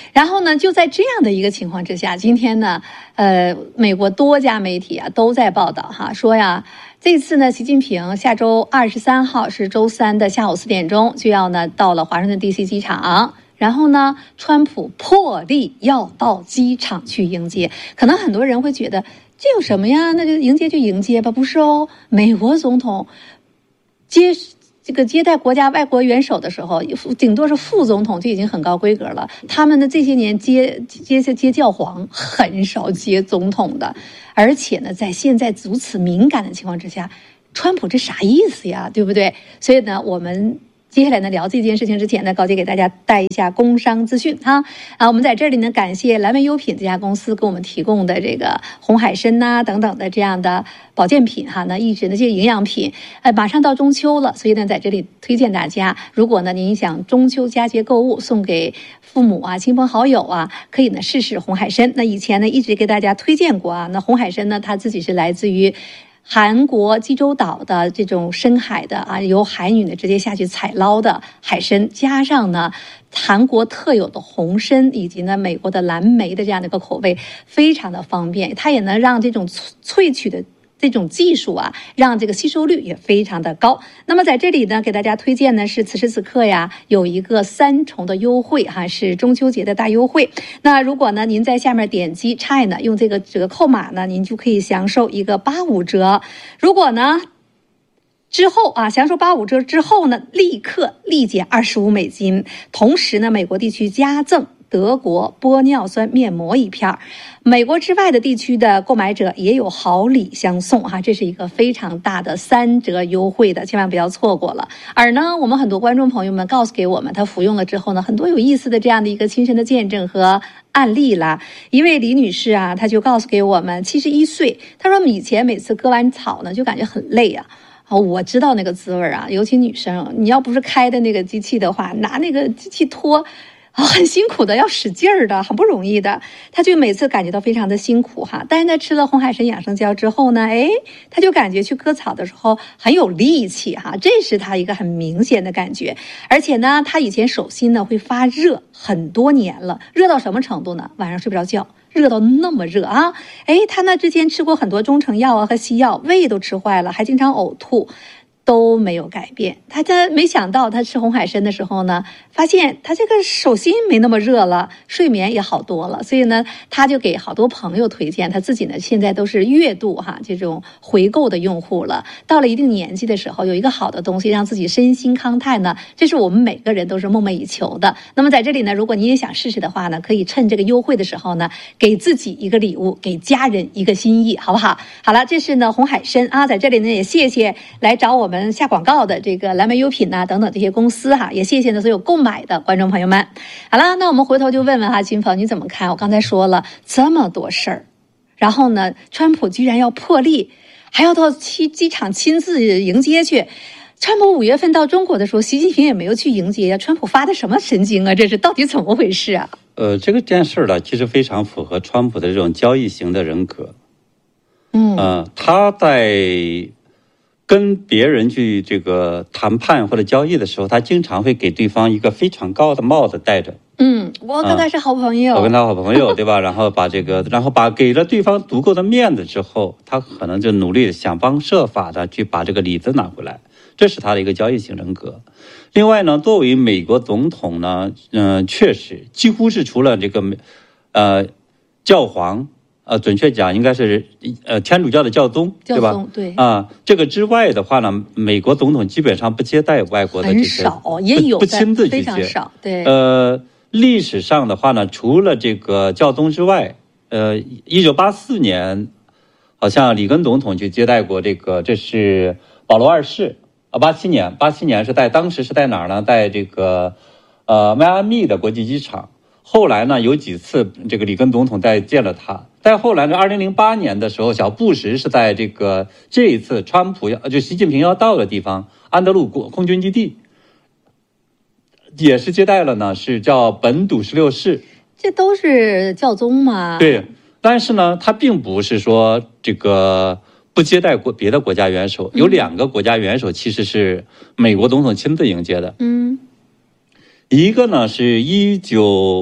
S6: 然后呢，就在这样的一个情况之下，今天呢，呃，美国多家媒体啊都在报道哈，说呀，这次呢，习近平下周二十三号是周三的下午四点钟就要呢到了华盛顿 D C 机场。然后呢，川普破例要到机场去迎接。可能很多人会觉得这有什么呀？那就迎接就迎接吧，不是哦。美国总统接这个接待国家外国元首的时候，顶多是副总统就已经很高规格了。他们的这些年接接接教皇，很少接总统的。而且呢，在现在如此敏感的情况之下，川普这啥意思呀？对不对？所以呢，我们接下来呢，聊这件事情之前呢，高姐给大家带一下工商资讯哈啊，我们在这里呢，感谢蓝莓优品这家公司给我们提供的这个红海参呐、啊、等等的这样的保健品哈，那一直呢这些营养品，呃，马上到中秋了，所以呢，在这里推荐大家，如果呢您想中秋佳节购物送给父母啊、亲朋好友啊，可以呢试试红海参。那以前呢一直给大家推荐过啊，那红海参呢，它自己是来自于韩国济州岛的这种深海的啊，由海女呢直接下去采捞的海参，加上呢韩国特有的红参以及呢美国的蓝莓的这样的一个口味，非常的方便，它也能让这种萃取的这种技术啊，让这个吸收率也非常的高。那么在这里呢，给大家推荐呢是此时此刻呀有一个三重的优惠哈，是中秋节的大优惠。那如果呢您在下面点击 China 用这个折扣码呢，您就可以享受一个八五折。如果呢之后啊，享受八五折之后呢，立刻立减二十五美金，同时呢，美国地区加赠德国玻尿酸面膜一片，美国之外的地区的购买者也有好礼相送哈，这是一个非常大的三折优惠的，千万不要错过了。而呢，我们很多观众朋友们告诉给我们，他服用了之后呢，很多有意思的这样的一个亲身的见证和案例啦。一位李女士啊，她就告诉给我们，七十一岁，她说以前每次割完草呢，就感觉很累啊。哦，我知道那个滋味啊，尤其女生，你要不是开的那个机器的话，拿那个机器拖。啊、哦，很辛苦的，要使劲儿的，很不容易的。他就每次感觉到非常的辛苦哈，但是呢，吃了红海参养生胶之后呢，哎，他就感觉去割草的时候很有力气哈，这是他一个很明显的感觉。而且呢，他以前手心呢会发热很多年了，热到什么程度呢？晚上睡不着觉。热到那么热啊！哎，他呢之前吃过很多中成药啊和西药，胃都吃坏了，还经常呕吐。都没有改变，他他没想到他吃红海参的时候呢，发现他这个手心没那么热了，睡眠也好多了，所以呢，他就给好多朋友推荐，他自己呢现在都是月度哈这种回购的用户了。到了一定年纪的时候，有一个好的东西让自己身心康泰呢，这是我们每个人都是梦寐以求的。那么在这里呢，如果你也想试试的话呢，可以趁这个优惠的时候呢，给自己一个礼物，给家人一个心意，好不好？好了，这是呢红海参啊，在这里呢也谢谢来找我们下广告的这个蓝莓优品呐、啊、等等这些公司哈，也谢谢呢所有购买的观众朋友们。好了，那我们回头就问问哈，金鹏你怎么看？我刚才说了这么多事儿，然后呢，川普居然要破例，还要到机机场亲自迎接去。川普五月份到中国的时候，习近平也没有去迎接呀。川普发的什么神经啊？这是到底怎么回事啊？
S7: 呃，这个件事呢，其实非常符合川普的这种交易型的人格。
S6: 嗯，
S7: 呃，他在跟别人去这个谈判或者交易的时候，他经常会给对方一个非常高的帽子戴着。
S6: 嗯，我跟他是好朋友，
S7: 嗯、我跟他好朋友，对吧？然后把这个，然后把给了对方足够的面子之后，他可能就努力想方设法的去把这个里子拿回来，这是他的一个交易型人格。另外呢，作为美国总统呢，嗯、呃，确实几乎是除了这个，呃，教皇。呃，准确讲应该是呃天主教的教宗，
S6: 教宗
S7: 对吧？
S6: 对
S7: 啊，这个之外的话呢，美国总统基本上不接待外国的这些，
S6: 很少，也有
S7: 不亲自去接，
S6: 非常少。对，
S7: 呃，历史上的话呢，除了这个教宗之外，呃，一九八四年，好像里根总统去接待过这个，这是保罗二世啊，八七年，八七年是在当时是在哪儿呢？在这个呃迈阿密的国际机场。后来呢，有几次这个里根总统再见了他。再后来呢，二零零八年的时候，小布什是在这个这一次川普要就习近平要到的地方安德鲁空军基地，也是接待了呢，是叫本笃十六世。
S6: 这都是教宗嘛？
S7: 对，但是呢，他并不是说这个不接待国别的国家元首，有两个国家元首其实是美国总统亲自迎接的。
S6: 嗯。
S7: 一个呢是一九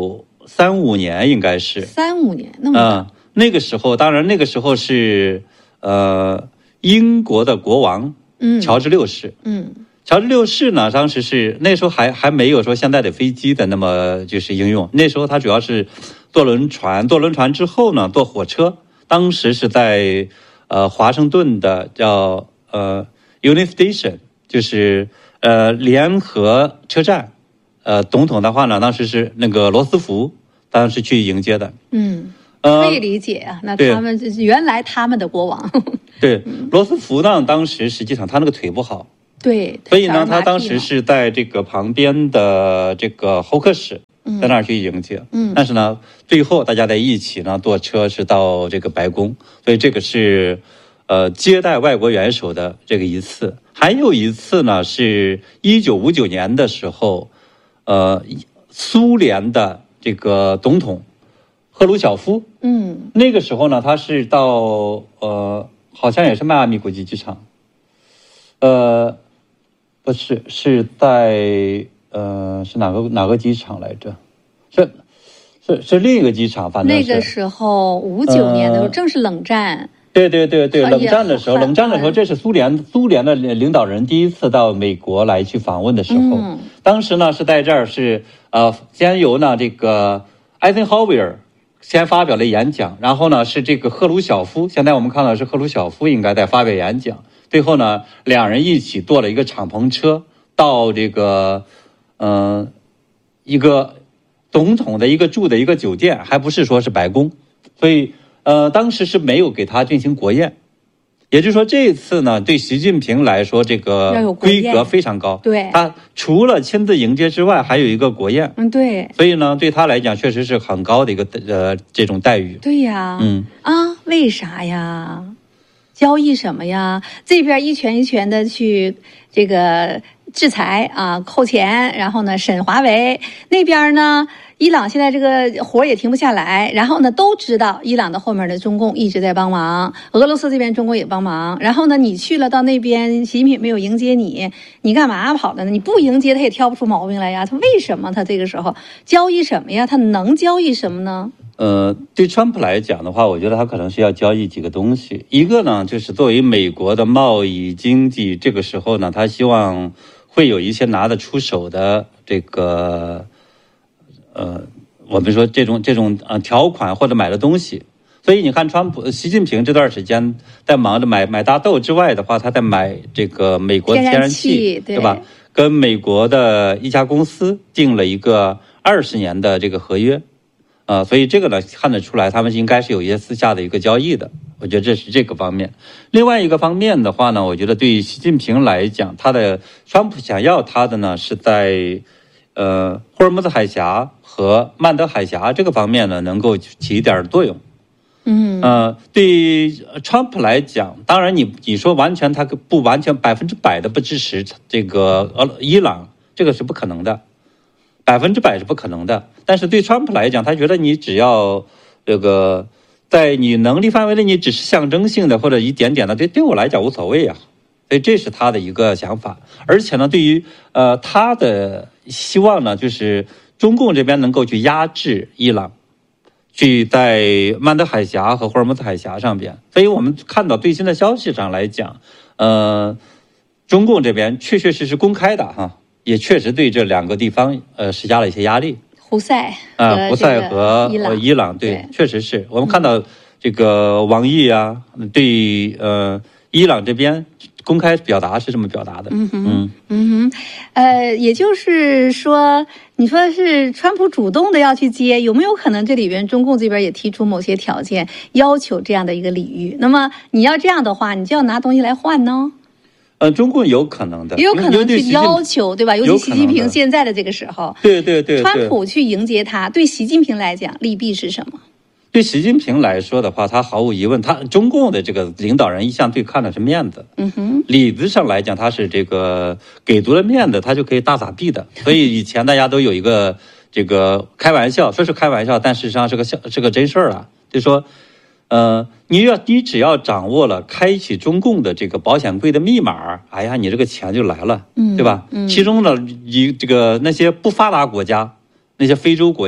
S7: 三五年应该是
S6: 三五年那么早、
S7: 嗯，那个时候当然那个时候是呃英国的国王
S6: 嗯
S7: 乔治六世，
S6: 嗯
S7: 乔治六世呢，当时是那时候还还没有说现在的飞机的那么就是应用，那时候他主要是坐轮船，坐轮船之后呢，坐火车。当时是在呃华盛顿的叫呃 Union Station， 就是呃联合车站。呃，总统的话呢，当时是那个罗斯福，当时去迎接的。
S6: 嗯，
S7: 呃，
S6: 可以理解啊。那他们原来他们的国王。
S7: 对，罗斯福呢，当时实际上他那个腿不好。
S6: 对，
S7: 所以呢，他当时是在这个旁边的这个候客室，在那儿去迎接。嗯，但是呢，最后大家在一起呢，坐车是到这个白宫，所以这个是呃接待外国元首的这个一次。还有一次呢，是一九五九年的时候，呃，苏联的这个总统赫鲁晓夫，
S6: 嗯，
S7: 那个时候呢，他是到呃，好像也是迈阿密国际机场，呃。不是，是在呃，是哪个哪个机场来着？是是是另一个机场，反正
S6: 是那个时候五九年的时候、呃、正是冷战。
S7: 对对对对，冷战的时候，冷战的时候，这是苏联苏联的领导人第一次到美国来去访问的时候。嗯、当时呢是在这儿是呃，先由呢这个艾森豪威尔先发表了演讲，然后呢是这个赫鲁晓夫，现在我们看到是赫鲁晓夫应该在发表演讲。最后呢，两人一起坐了一个敞篷车到这个，嗯、呃，一个总统的一个住的一个酒店，还不是说是白宫，所以呃，当时是没有给他进行国宴，也就是说这次呢，对习近平来说，这个规格非常高，
S6: 对，
S7: 他除了亲自迎接之外，还有一个国宴，
S6: 嗯，对，
S7: 所以呢，对他来讲确实是很高的一个呃这种待遇，
S6: 对呀，
S7: 嗯
S6: 啊，为啥呀？交易什么呀？这边一拳一拳的去这个制裁啊，扣钱，然后呢审华为，那边呢伊朗现在这个活也停不下来，然后呢都知道伊朗的后面的中共一直在帮忙，俄罗斯这边中国也帮忙，然后呢你去了到那边，习近平没有迎接你，你干嘛跑的呢？你不迎接他也挑不出毛病来呀，他为什么他这个时候交易什么呀？他能交易什么呢？
S7: 呃，对川普来讲的话，我觉得他可能是要交易几个东西。一个呢，就是作为美国的贸易经济，这个时候呢，他希望会有一些拿得出手的这个，呃，我们说这种这种呃条款或者买的东西。所以你看，川普、习近平这段时间在忙着买买大豆之外的话，他在买这个美国的天然气，对吧？跟美国的一家公司订了一个二十年的这个合约。呃，所以这个呢看得出来，他们应该是有一些私下的一个交易的，我觉得这是这个方面。另外一个方面的话呢，我觉得对于习近平来讲，他的川普想要他的呢是在呃霍尔木兹海峡和曼德海峡这个方面呢能够起一点作用。
S6: 嗯，
S7: 呃，对于川普来讲，当然你你说完全他不完全百分之百的不支持这个呃伊朗，这个是不可能的。百分之百是不可能的，但是对川普来讲，他觉得你只要这个在你能力范围内，你只是象征性的或者一点点的，对对我来讲无所谓啊。所以这是他的一个想法。而且呢，对于呃他的希望呢，就是中共这边能够去压制伊朗，去在曼德海峡和霍尔木兹海峡上边。所以我们看到最新的消息上来讲，呃，中共这边确确实实公开的哈。也确实对这两个地方呃施加了一些压力，
S6: 胡塞
S7: 啊、呃，胡塞和伊朗，伊朗对，对确实是我们看到这个王毅啊，对呃伊朗这边公开表达是这么表达的，
S6: 嗯哼，嗯嗯哼，呃，也就是说，你说是川普主动的要去接，有没有可能这里边中共这边也提出某些条件，要求这样的一个礼遇？那么你要这样的话，你就要拿东西来换呢？
S7: 呃，中共有可能的，
S6: 也有可能去要求，对吧？尤其习近平现在的这个时候，
S7: 对对 对, 对，
S6: 川普去迎接他，对习近平来讲利弊是什么？
S7: 对习近平来说的话，他毫无疑问，他中共的这个领导人一向最看的是面子。
S6: 嗯哼，
S7: 理子上来讲，他是这个给足了面子，他就可以大撒币的。所以以前大家都有一个这个开玩笑，说是开玩笑，但事实上是个笑，是个真事儿啊。就说。呃，你要你只要掌握了开启中共的这个保险柜的密码，哎呀，你这个钱就来了，嗯，对吧？嗯，其中呢，以这个那些不发达国家，那些非洲国家，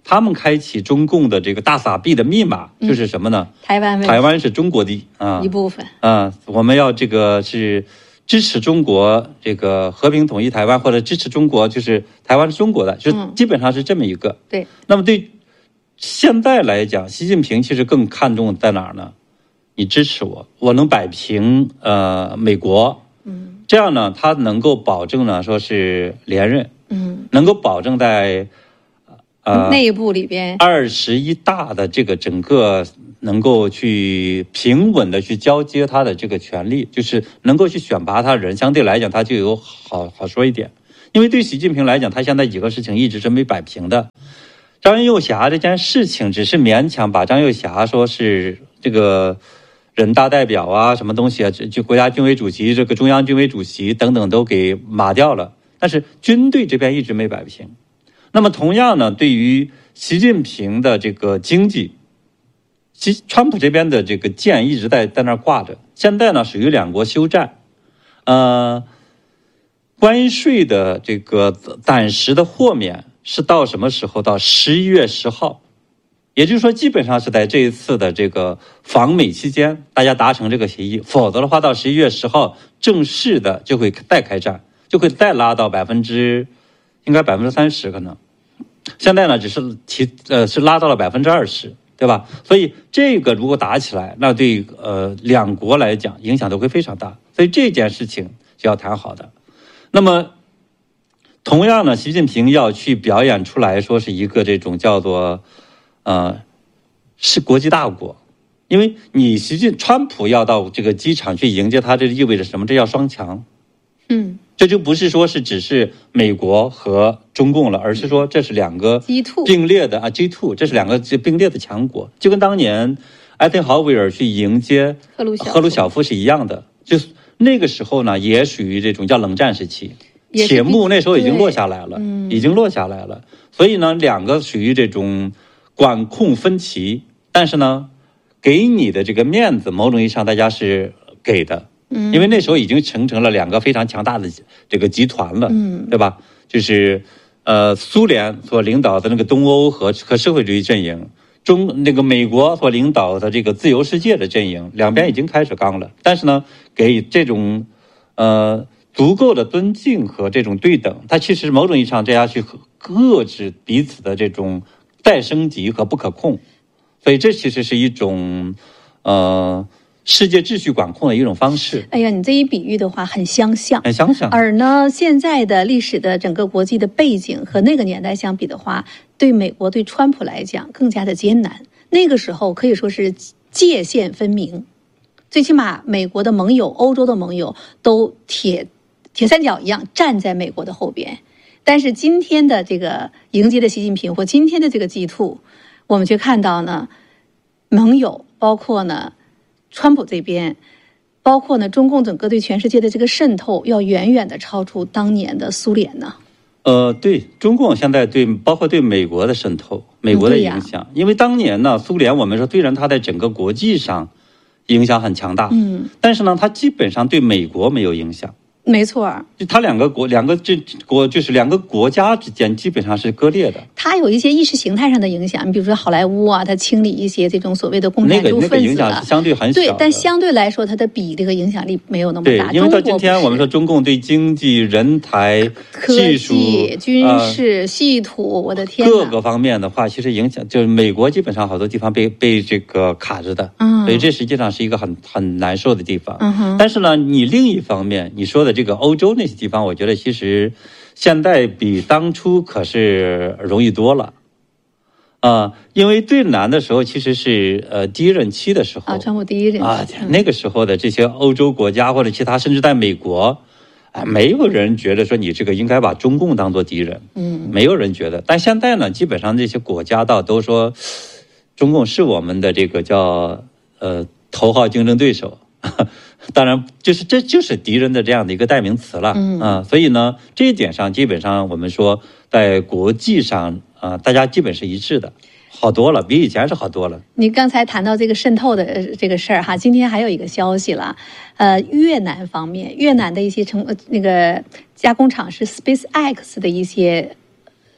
S7: 他们开启中共的这个大撒币的密码就是什么呢？
S6: 嗯、台湾，
S7: 台湾是中国的啊
S6: 一部分
S7: 啊，我们要这个是支持中国这个和平统一台湾，或者支持中国就是台湾是中国的，就基本上是这么一个。
S6: 嗯、对。
S7: 那么对现在来讲，习近平其实更看重在哪儿呢？你支持我，我能摆平呃美国，
S6: 嗯，
S7: 这样呢，他能够保证呢，说是连任，
S6: 嗯，
S7: 能够保证在呃
S6: 内部里边
S7: 二十一大的这个整个能够去平稳的去交接他的这个权利，就是能够去选拔他的人，相对来讲他就有好好说一点。因为对习近平来讲，他现在几个事情一直是没摆平的。张又侠这件事情只是勉强把张又侠说是这个人大代表啊，什么东西啊，就国家军委主席、这个中央军委主席等等都给码掉了，但是军队这边一直没摆平。那么同样呢，对于习近平的这个经济，其川普这边的这个剑一直在在那儿挂着。现在呢，属于两国休战，呃，关税的这个暂时的豁免是到什么时候？到十一月十号。也就是说，基本上是在这一次的这个访美期间，大家达成这个协议，否则的话，到十一月十号正式的就会再开战，就会再拉到百分之，应该百分之三十可能。现在呢，只是提呃是拉到了百分之二十，对吧？所以这个如果打起来，那对呃两国来讲影响都会非常大。所以这件事情就要谈好的。那么同样呢，习近平要去表演出来说是一个这种叫做。呃，是国际大国，因为你习近川普要到这个机场去迎接他，这意味着什么？这要双强，
S6: 嗯，
S7: 这就不是说是只是美国和中共了，而是说这是两个并列的啊 G 二， 这是两个并列的强国，就跟当年艾森豪威尔去迎接
S6: 赫鲁晓夫
S7: 赫鲁晓夫是一样的，就是那个时候呢，也属于这种叫冷战时期，铁幕那时候已经落下来了，
S6: 嗯、
S7: 已经落下来了，所以呢，两个属于这种。管控分歧，但是呢，给你的这个面子，某种意义上大家是给的，
S6: 嗯，
S7: 因为那时候已经形成了两个非常强大的这个集团了，
S6: 嗯，
S7: 对吧？就是呃，苏联所领导的那个东欧和和社会主义阵营，中那个美国所领导的这个自由世界的阵营，两边已经开始刚了，但是呢，给这种呃足够的尊敬和这种对等，它其实某种意义上大家去遏制彼此的这种。再升级和不可控，所以这其实是一种呃世界秩序管控的一种方式。
S6: 哎呀，你这一比喻的话很相像，
S7: 很相像。
S6: 而呢，现在的历史的整个国际的背景和那个年代相比的话，对美国对川普来讲更加的艰难。那个时候可以说是界限分明，最起码美国的盟友、欧洲的盟友都铁铁三角一样站在美国的后边。但是今天的这个迎接的习近平或今天的这个 G 二， 我们却看到呢，盟友包括呢，川普这边，包括呢中共整个对全世界的这个渗透，要远远的超出当年的苏联呢。
S7: 呃，对中共现在对包括对美国的渗透，美国的影响，嗯、因为当年呢，苏联我们说虽然它在整个国际上影响很强大，
S6: 嗯，
S7: 但是呢，它基本上对美国没有影响。
S6: 没错，
S7: 就它两个国两个这国就是两个国家之间基本上是割裂的。
S6: 它有一些意识形态上的影响，你比如说好莱坞啊，它清理一些这种所谓的共产主分子、
S7: 那个那个影响是相对很小的，
S6: 对，但相对来说它的比这个影响力没有那么大。
S7: 对，因为到今天我们说中共对经济、人才、技术、
S6: 军事、稀土，我的天，
S7: 各个方面的话，其实影响就是美国基本上好多地方被被这个卡着的，
S6: 嗯，
S7: 所以这实际上是一个很很难受的地方。
S6: 嗯哼，
S7: 但是呢，你另一方面你说的这个欧洲那些地方，我觉得其实现在比当初可是容易多了。啊、呃，因为最难的时候其实是呃第一任期的时候
S6: 啊，川普第一任期
S7: 啊，那个时候的这些欧洲国家或者其他，甚至在美国，啊，没有人觉得说你这个应该把中共当做敌人，
S6: 嗯，
S7: 没有人觉得。但现在呢，基本上这些国家倒都说，中共是我们的这个叫呃头号竞争对手。当然，就是这就是敌人的这样的一个代名词了，
S6: 嗯
S7: 啊，所以呢，这一点上基本上我们说在国际上啊，大家基本是一致的，好多了，比以前是好多了。
S6: 你刚才谈到这个渗透的这个事儿哈，今天还有一个消息了，呃，越南方面，越南的一些成那个加工厂是 SpaceX 的一些。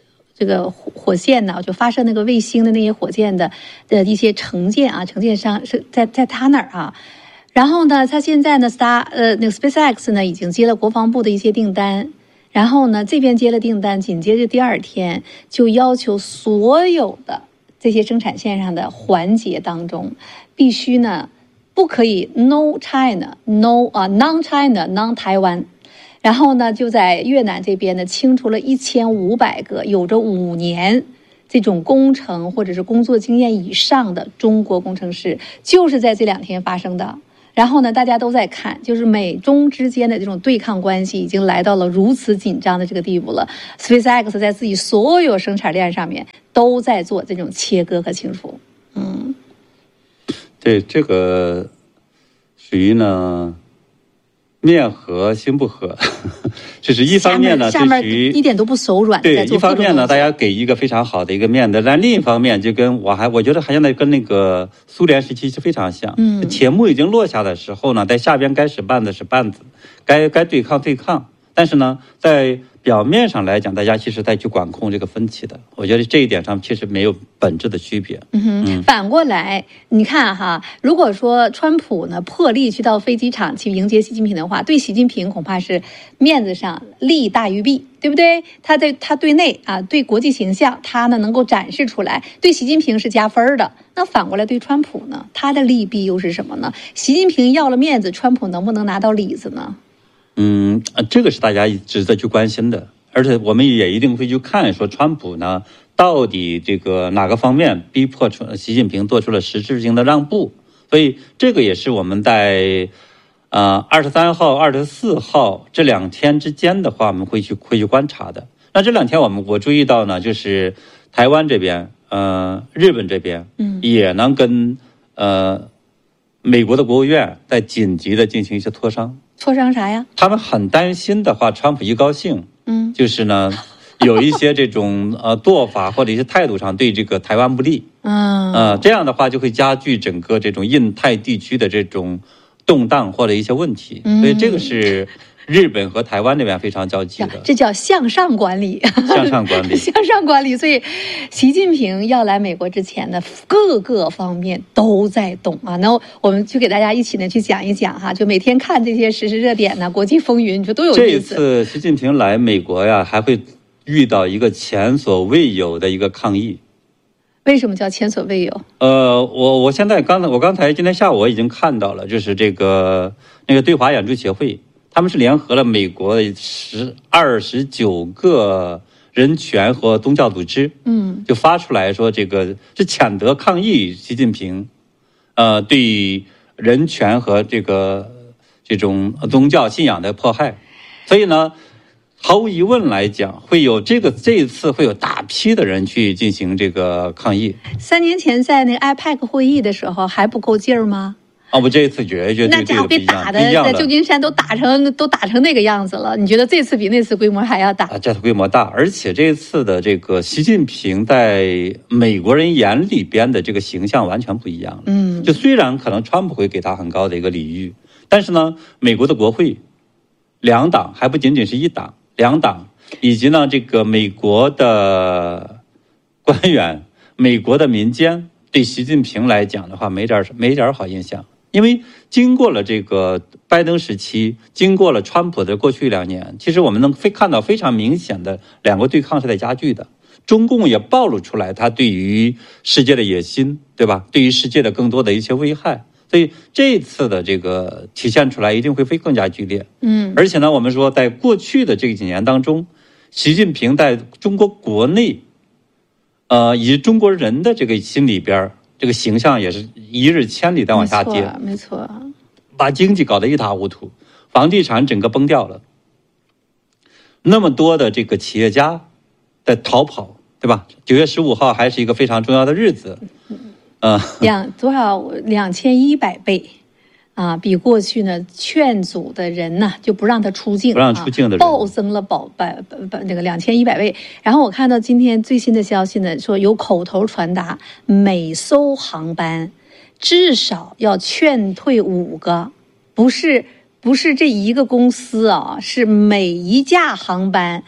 S6: 这个火火箭呢，就发射那个卫星的那些火箭的的一些承建啊，承建商是在在他那儿啊。然后呢，他现在呢 ，Star 呃那个 SpaceX 呢已经接了国防部的一些订单，然后呢这边接了订单，紧接着第二天就要求所有的这些生产线上的环节当中，必须呢不可以 No China No 啊 Non China Non 台湾。然后呢，就在越南这边呢，清除了一千五百个有着五年这种工程或者是工作经验以上的中国工程师，就是在这两天发生的。然后呢，大家都在看，就是美中之间的这种对抗关系已经来到了如此紧张的这个地步了。SpaceX 在自己所有生产链上面都在做这种切割和清除。嗯，
S7: 对，这个属于呢。面和心不和，就是一方面呢，
S6: 下面一点都不手软。
S7: 对，一方面呢，大家给一个非常好的一个面子，但另一方面就跟我还我觉得还现在跟那个苏联时期是非常像。嗯，铁幕已经落下的时候呢，在下边该使绊子使绊子，该该对抗对抗。但是呢，在表面上来讲，大家其实在去管控这个分歧的，我觉得这一点上其实没有本质的区别。
S6: 嗯哼，嗯反过来你看哈，如果说川普呢破例去到飞机场去迎接习近平的话，对习近平恐怕是面子上利大于弊，对不对？他在他对内啊，对国际形象，他呢能够展示出来，对习近平是加分的。那反过来对川普呢，他的利弊又是什么呢？习近平要了面子，川普能不能拿到里子呢？
S7: 嗯，这个是大家值得去关心的，而且我们也一定会去看，说川普呢到底这个哪个方面逼迫出习近平做出了实质性的让步，所以这个也是我们在呃二十三号、二十四号这两天之间的话，我们会去会去观察的。那这两天我们我注意到呢，就是台湾这边、呃日本这边，嗯，也能跟呃美国的国务院在紧急的进行一些磋商。
S6: 磋商啥呀？
S7: 他们很担心的话，川普一高兴，嗯，就是呢，有一些这种呃做法或者一些态度上对这个台湾不利，嗯，呃，这样的话就会加剧整个这种印太地区的这种动荡或者一些问题，嗯、所以这个是日本和台湾那边非常焦急的，
S6: 这叫向上管理，
S7: 向上管理，
S6: 向上管理。所以，习近平要来美国之前呢，各个方面都在动啊。那我们就给大家一起呢去讲一讲哈，就每天看这些时事热点呢、国际风云，你说都有意思。
S7: 这次习近平来美国呀，还会遇到一个前所未有的一个抗议。
S6: 为什么叫前所未有？
S7: 呃，我我现在刚才我刚才今天下午我已经看到了，就是这个那个对华演出协会。他们是联合了美国十二十九个人权和宗教组织，嗯，就发出来说这个是谴责抗议习近平，呃，对人权和这个这种宗教信仰的迫害。所以呢，毫无疑问来讲，会有这个这一次会有大批的人去进行这个抗议。
S6: 三年前在那个 I P E C 会议的时候还不够劲儿吗？
S7: 啊，我这一次绝绝对对的不一样，
S6: 那家伙被打的在旧金山都打成都打成那个样子了。你觉得这次比那次规模还要大？
S7: 啊，这次规模大，而且这次的这个习近平在美国人眼里边的这个形象完全不一样了。嗯，就虽然可能川普会给他很高的一个礼遇，但是呢，美国的国会两党还不仅仅是一党，两党以及呢这个美国的官员、美国的民间对习近平来讲的话，没点没点好印象。因为经过了这个拜登时期，经过了川普的过去两年，其实我们能非看到非常明显的两个对抗是在加剧的。中共也暴露出来他对于世界的野心，对吧？对于世界的更多的一些危害，所以这次的这个体现出来一定会会更加剧烈。嗯，而且呢，我们说在过去的这几年当中，习近平在中国国内，呃，以及中国人的这个心里边。这个形象也是一日千里在往下跌，
S6: 没错，
S7: 把经济搞得一塌糊涂，房地产整个崩掉了，那么多的这个企业家在逃跑，对吧？九月十五号还是一个非常重要的日子，
S6: 嗯，两多少两千一百倍。啊，比过去呢，劝阻的人呢就不让他出境，
S7: 不让出境的人、
S6: 啊、暴增了保百百那个两千一百倍。然后我看到今天最新的消息呢，说有口头传达，每艘航班至少要劝退五个，不是不是这一个公司啊，是每一架航班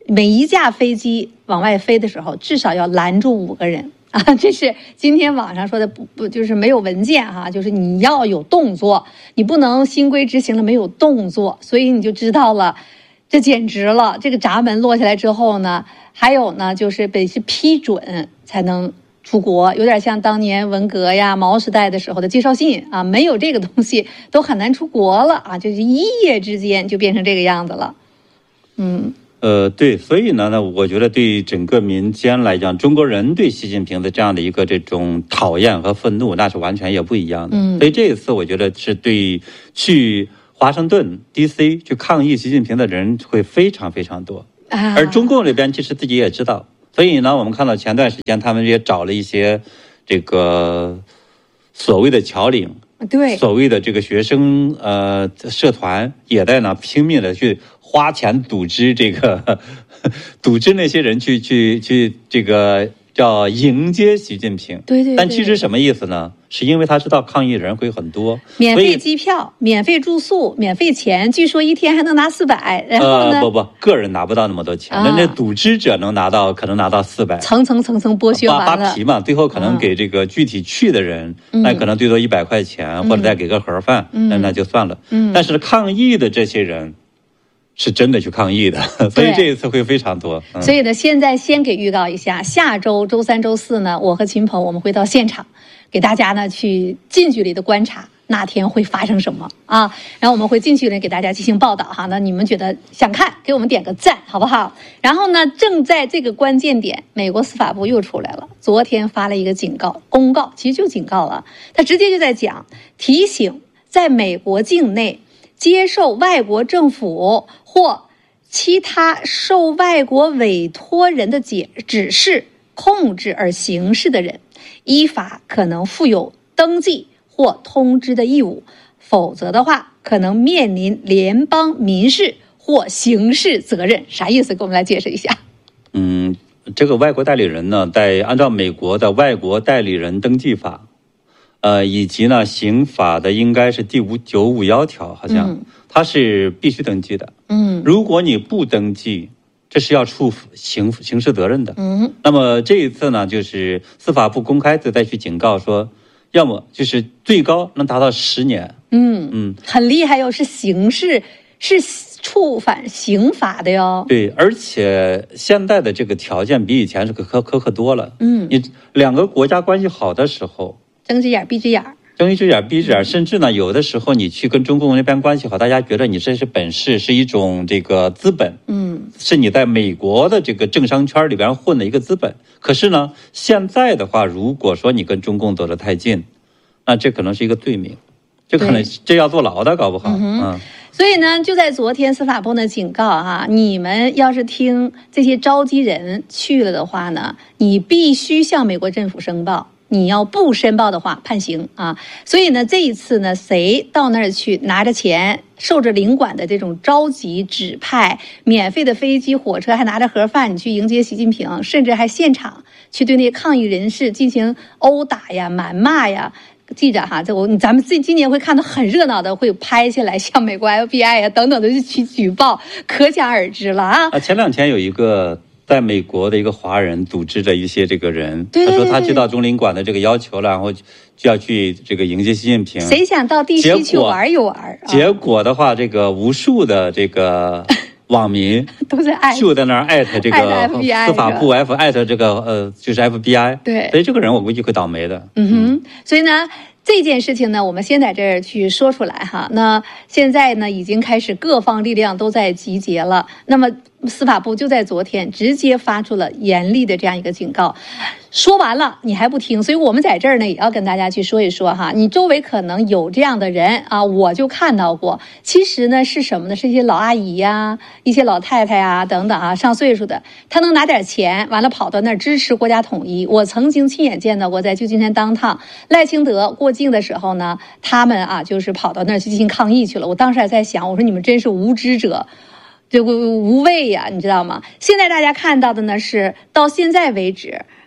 S6: 每一架飞机往外飞的时候，至少要拦住五个人啊！这是今天网上说的，不不就是没有文件哈、啊，就是你要有动作，你不能新规执行了没有动作，所以你就知道了，这简直了！这个闸门落下来之后呢，还有呢，就是得是批准才能出国，有点像当年文革呀、毛时代的时候的介绍信啊，没有这个东西都很难出国了啊，就是一夜之间就变成这个样子了，嗯。
S7: 呃，对，所以呢，呢，我觉得对整个民间来讲，中国人对习近平的这样的一个这种讨厌和愤怒，那是完全也不一样的。嗯，所以这一次，我觉得是对去华盛顿 D C 去抗议习近平的人会非常非常多，啊、而中共这边其实自己也知道，所以呢，我们看到前段时间他们也找了一些这个所谓的侨领。
S6: 对，
S7: 所谓的这个学生呃社团也在呢拼命的去花钱组织这个组织那些人去去去这个叫迎接习近平。
S6: 对 对, 对。
S7: 但其实什么意思呢？是因为他知道抗议人会很多，
S6: 免费机票、免费住宿、免费钱，据说一天还能拿四百。然后呢？
S7: 呃，不不，个人拿不到那么多钱，那、啊、那组织者能拿到，可能拿到四百。
S6: 层层层层剥削完了，
S7: 扒皮嘛，最后可能给这个具体去的人，嗯、那可能最多一百块钱、嗯，或者再给个盒饭，那、嗯、那就算了。嗯。但是抗议的这些人。是真的去抗议的，所以这一次会非常多。
S6: 嗯、所以呢，现在先给预告一下，下周周三、周四呢，我和秦鹏我们会到现场，给大家呢去近距离的观察那天会发生什么啊。然后我们会近距离给大家进行报道哈。那你们觉得想看，给我们点个赞，好不好？然后呢，正在这个关键点，美国司法部又出来了，昨天发了一个警告公告，其实就警告了，他直接就在讲提醒，在美国境内。接受外国政府或其他受外国委托人的解指示、控制而行事的人，依法可能负有登记或通知的义务，否则的话，可能面临联邦民事或刑事责任。啥意思？给我们来解释一下。
S7: 嗯，这个外国代理人呢，在按照美国的外国代理人登记法。呃，以及呢，刑法的应该是第五九五幺条，好像、嗯、它是必须登记的。嗯，如果你不登记，这是要处刑刑事责任的。嗯，那么这一次呢，就是司法部公开的再去警告说，要么就是最高能达到十年。嗯
S6: 嗯，很厉害哟，是刑事，是触犯刑法的哟。
S7: 对，而且现在的这个条件比以前是苛苛刻多了。嗯，你两个国家关系好的时候。
S6: 睁只眼闭只眼，
S7: 睁一只眼闭一只眼，甚至呢，有的时候你去跟中共那边关系好，大家觉得你这是本事，是一种这个资本，嗯，是你在美国的这个政商圈里边混的一个资本。可是呢，现在的话，如果说你跟中共走得太近，那这可能是一个罪名，这可能这要坐牢的，搞不好。嗯, 嗯
S6: 所以呢，就在昨天司法部呢警告哈，你们要是听这些召集人去了的话呢，你必须向美国政府申报。你要不申报的话，判刑啊！所以呢，这一次呢，谁到那儿去拿着钱，受着领馆的这种召集指派，免费的飞机、火车，还拿着盒饭，你去迎接习近平，甚至还现场去对那些抗议人士进行殴打呀、谩骂呀。记着哈，这我咱们今今年会看到很热闹的，会拍下来，像美国 F B I 呀等等的去举报，可想而知了啊！
S7: 啊，前两天有一个。在美国的一个华人组织的一些这个人，
S6: 对对对对
S7: 他说他接到中领馆的这个要求了，然后就要去这个迎接习近平。
S6: 谁想到地区去玩一玩、啊？
S7: 结果的话，这个无数的这个网民
S6: 都在艾特，
S7: 就在那儿艾特这个司法部 F 艾特这个呃就是 F B I。
S6: 对，
S7: 所以这个人我估计会倒霉的。
S6: 嗯哼，所以呢。这件事情呢，我们先在这儿去说出来哈。那现在呢，已经开始各方力量都在集结了。那么司法部就在昨天直接发出了严厉的这样一个警告。说完了你还不听，所以我们在这儿呢也要跟大家去说一说哈。你周围可能有这样的人啊，我就看到过。其实呢是什么呢？是一些老阿姨呀、一些老太太呀等等啊，上岁数的，他能拿点钱，完了跑到那儿支持国家统一。我曾经亲眼见到过，在旧金山当趟赖清德过境的时候呢，他们啊就是跑到那儿去进行抗议去了。我当时还在想，我说你们真是无知者。这个无畏呀、啊，你知道吗？现在大家看到的呢是到现在为止，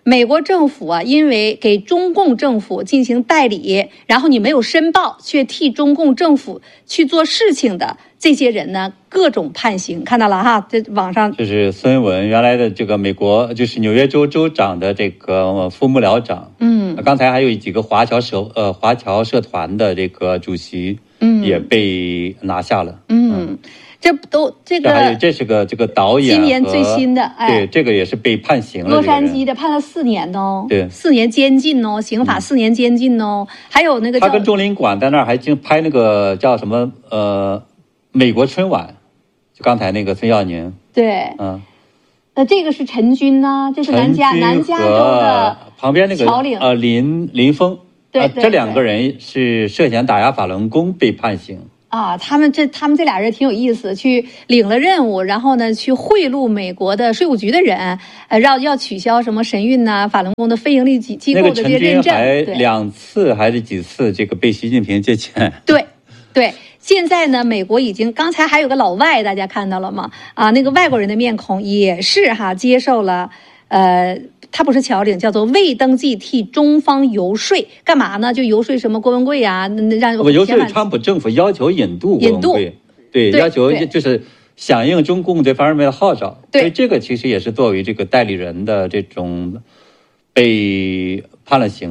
S6: 美国政府啊，因为给中共政府进行代理，然后你没有申报，却替中共政府去做事情的这些人呢，各种判刑。看到了哈，这网上
S7: 就是孙文原来的这个美国就是纽约州州长的这个副幕僚长，
S6: 嗯，
S7: 刚才还有几个华侨社呃华侨社团的这个主席，嗯，也被拿下了，
S6: 嗯。嗯这都这个，
S7: 这还有这是个这个导演，
S6: 今年最新的，哎，
S7: 对，这个也是被判刑了。
S6: 洛杉矶的判了四年哦，
S7: 对，
S6: 四年监禁哦，刑法四年监禁哦。嗯、还有那个
S7: 他跟中领馆在那儿还经拍那个叫什么呃美国春晚，就刚才那个孙耀宁，
S6: 对，
S7: 嗯，
S6: 呃，这个是陈军呢，这是南加南加州的
S7: 旁边那个
S6: 侨领
S7: 呃林林峰，
S6: 对，
S7: 呃、
S6: 对
S7: 这两个人是涉嫌打压法轮功被判刑。
S6: 啊，他们这他们这俩人挺有意思，去领了任务，然后呢，去贿赂美国的税务局的人，呃，让要取消什么神韵呐、法轮功的非营利机机构的这些认证。
S7: 那个陈军还两次还是几次这个被习近平借钱？
S6: 对，对。现在呢，美国已经刚才还有个老外，大家看到了吗？啊，那个外国人的面孔也是哈接受了，呃。他不是侨领，叫做未登记替中方游说，干嘛呢？就游说什么郭文贵啊，让
S7: 我游说川普政府要求引渡郭文贵，对，
S6: 对，
S7: 要求就是响应中共这方面的号召。
S6: 对，
S7: 所以这个其实也是作为这个代理人的这种被判了刑。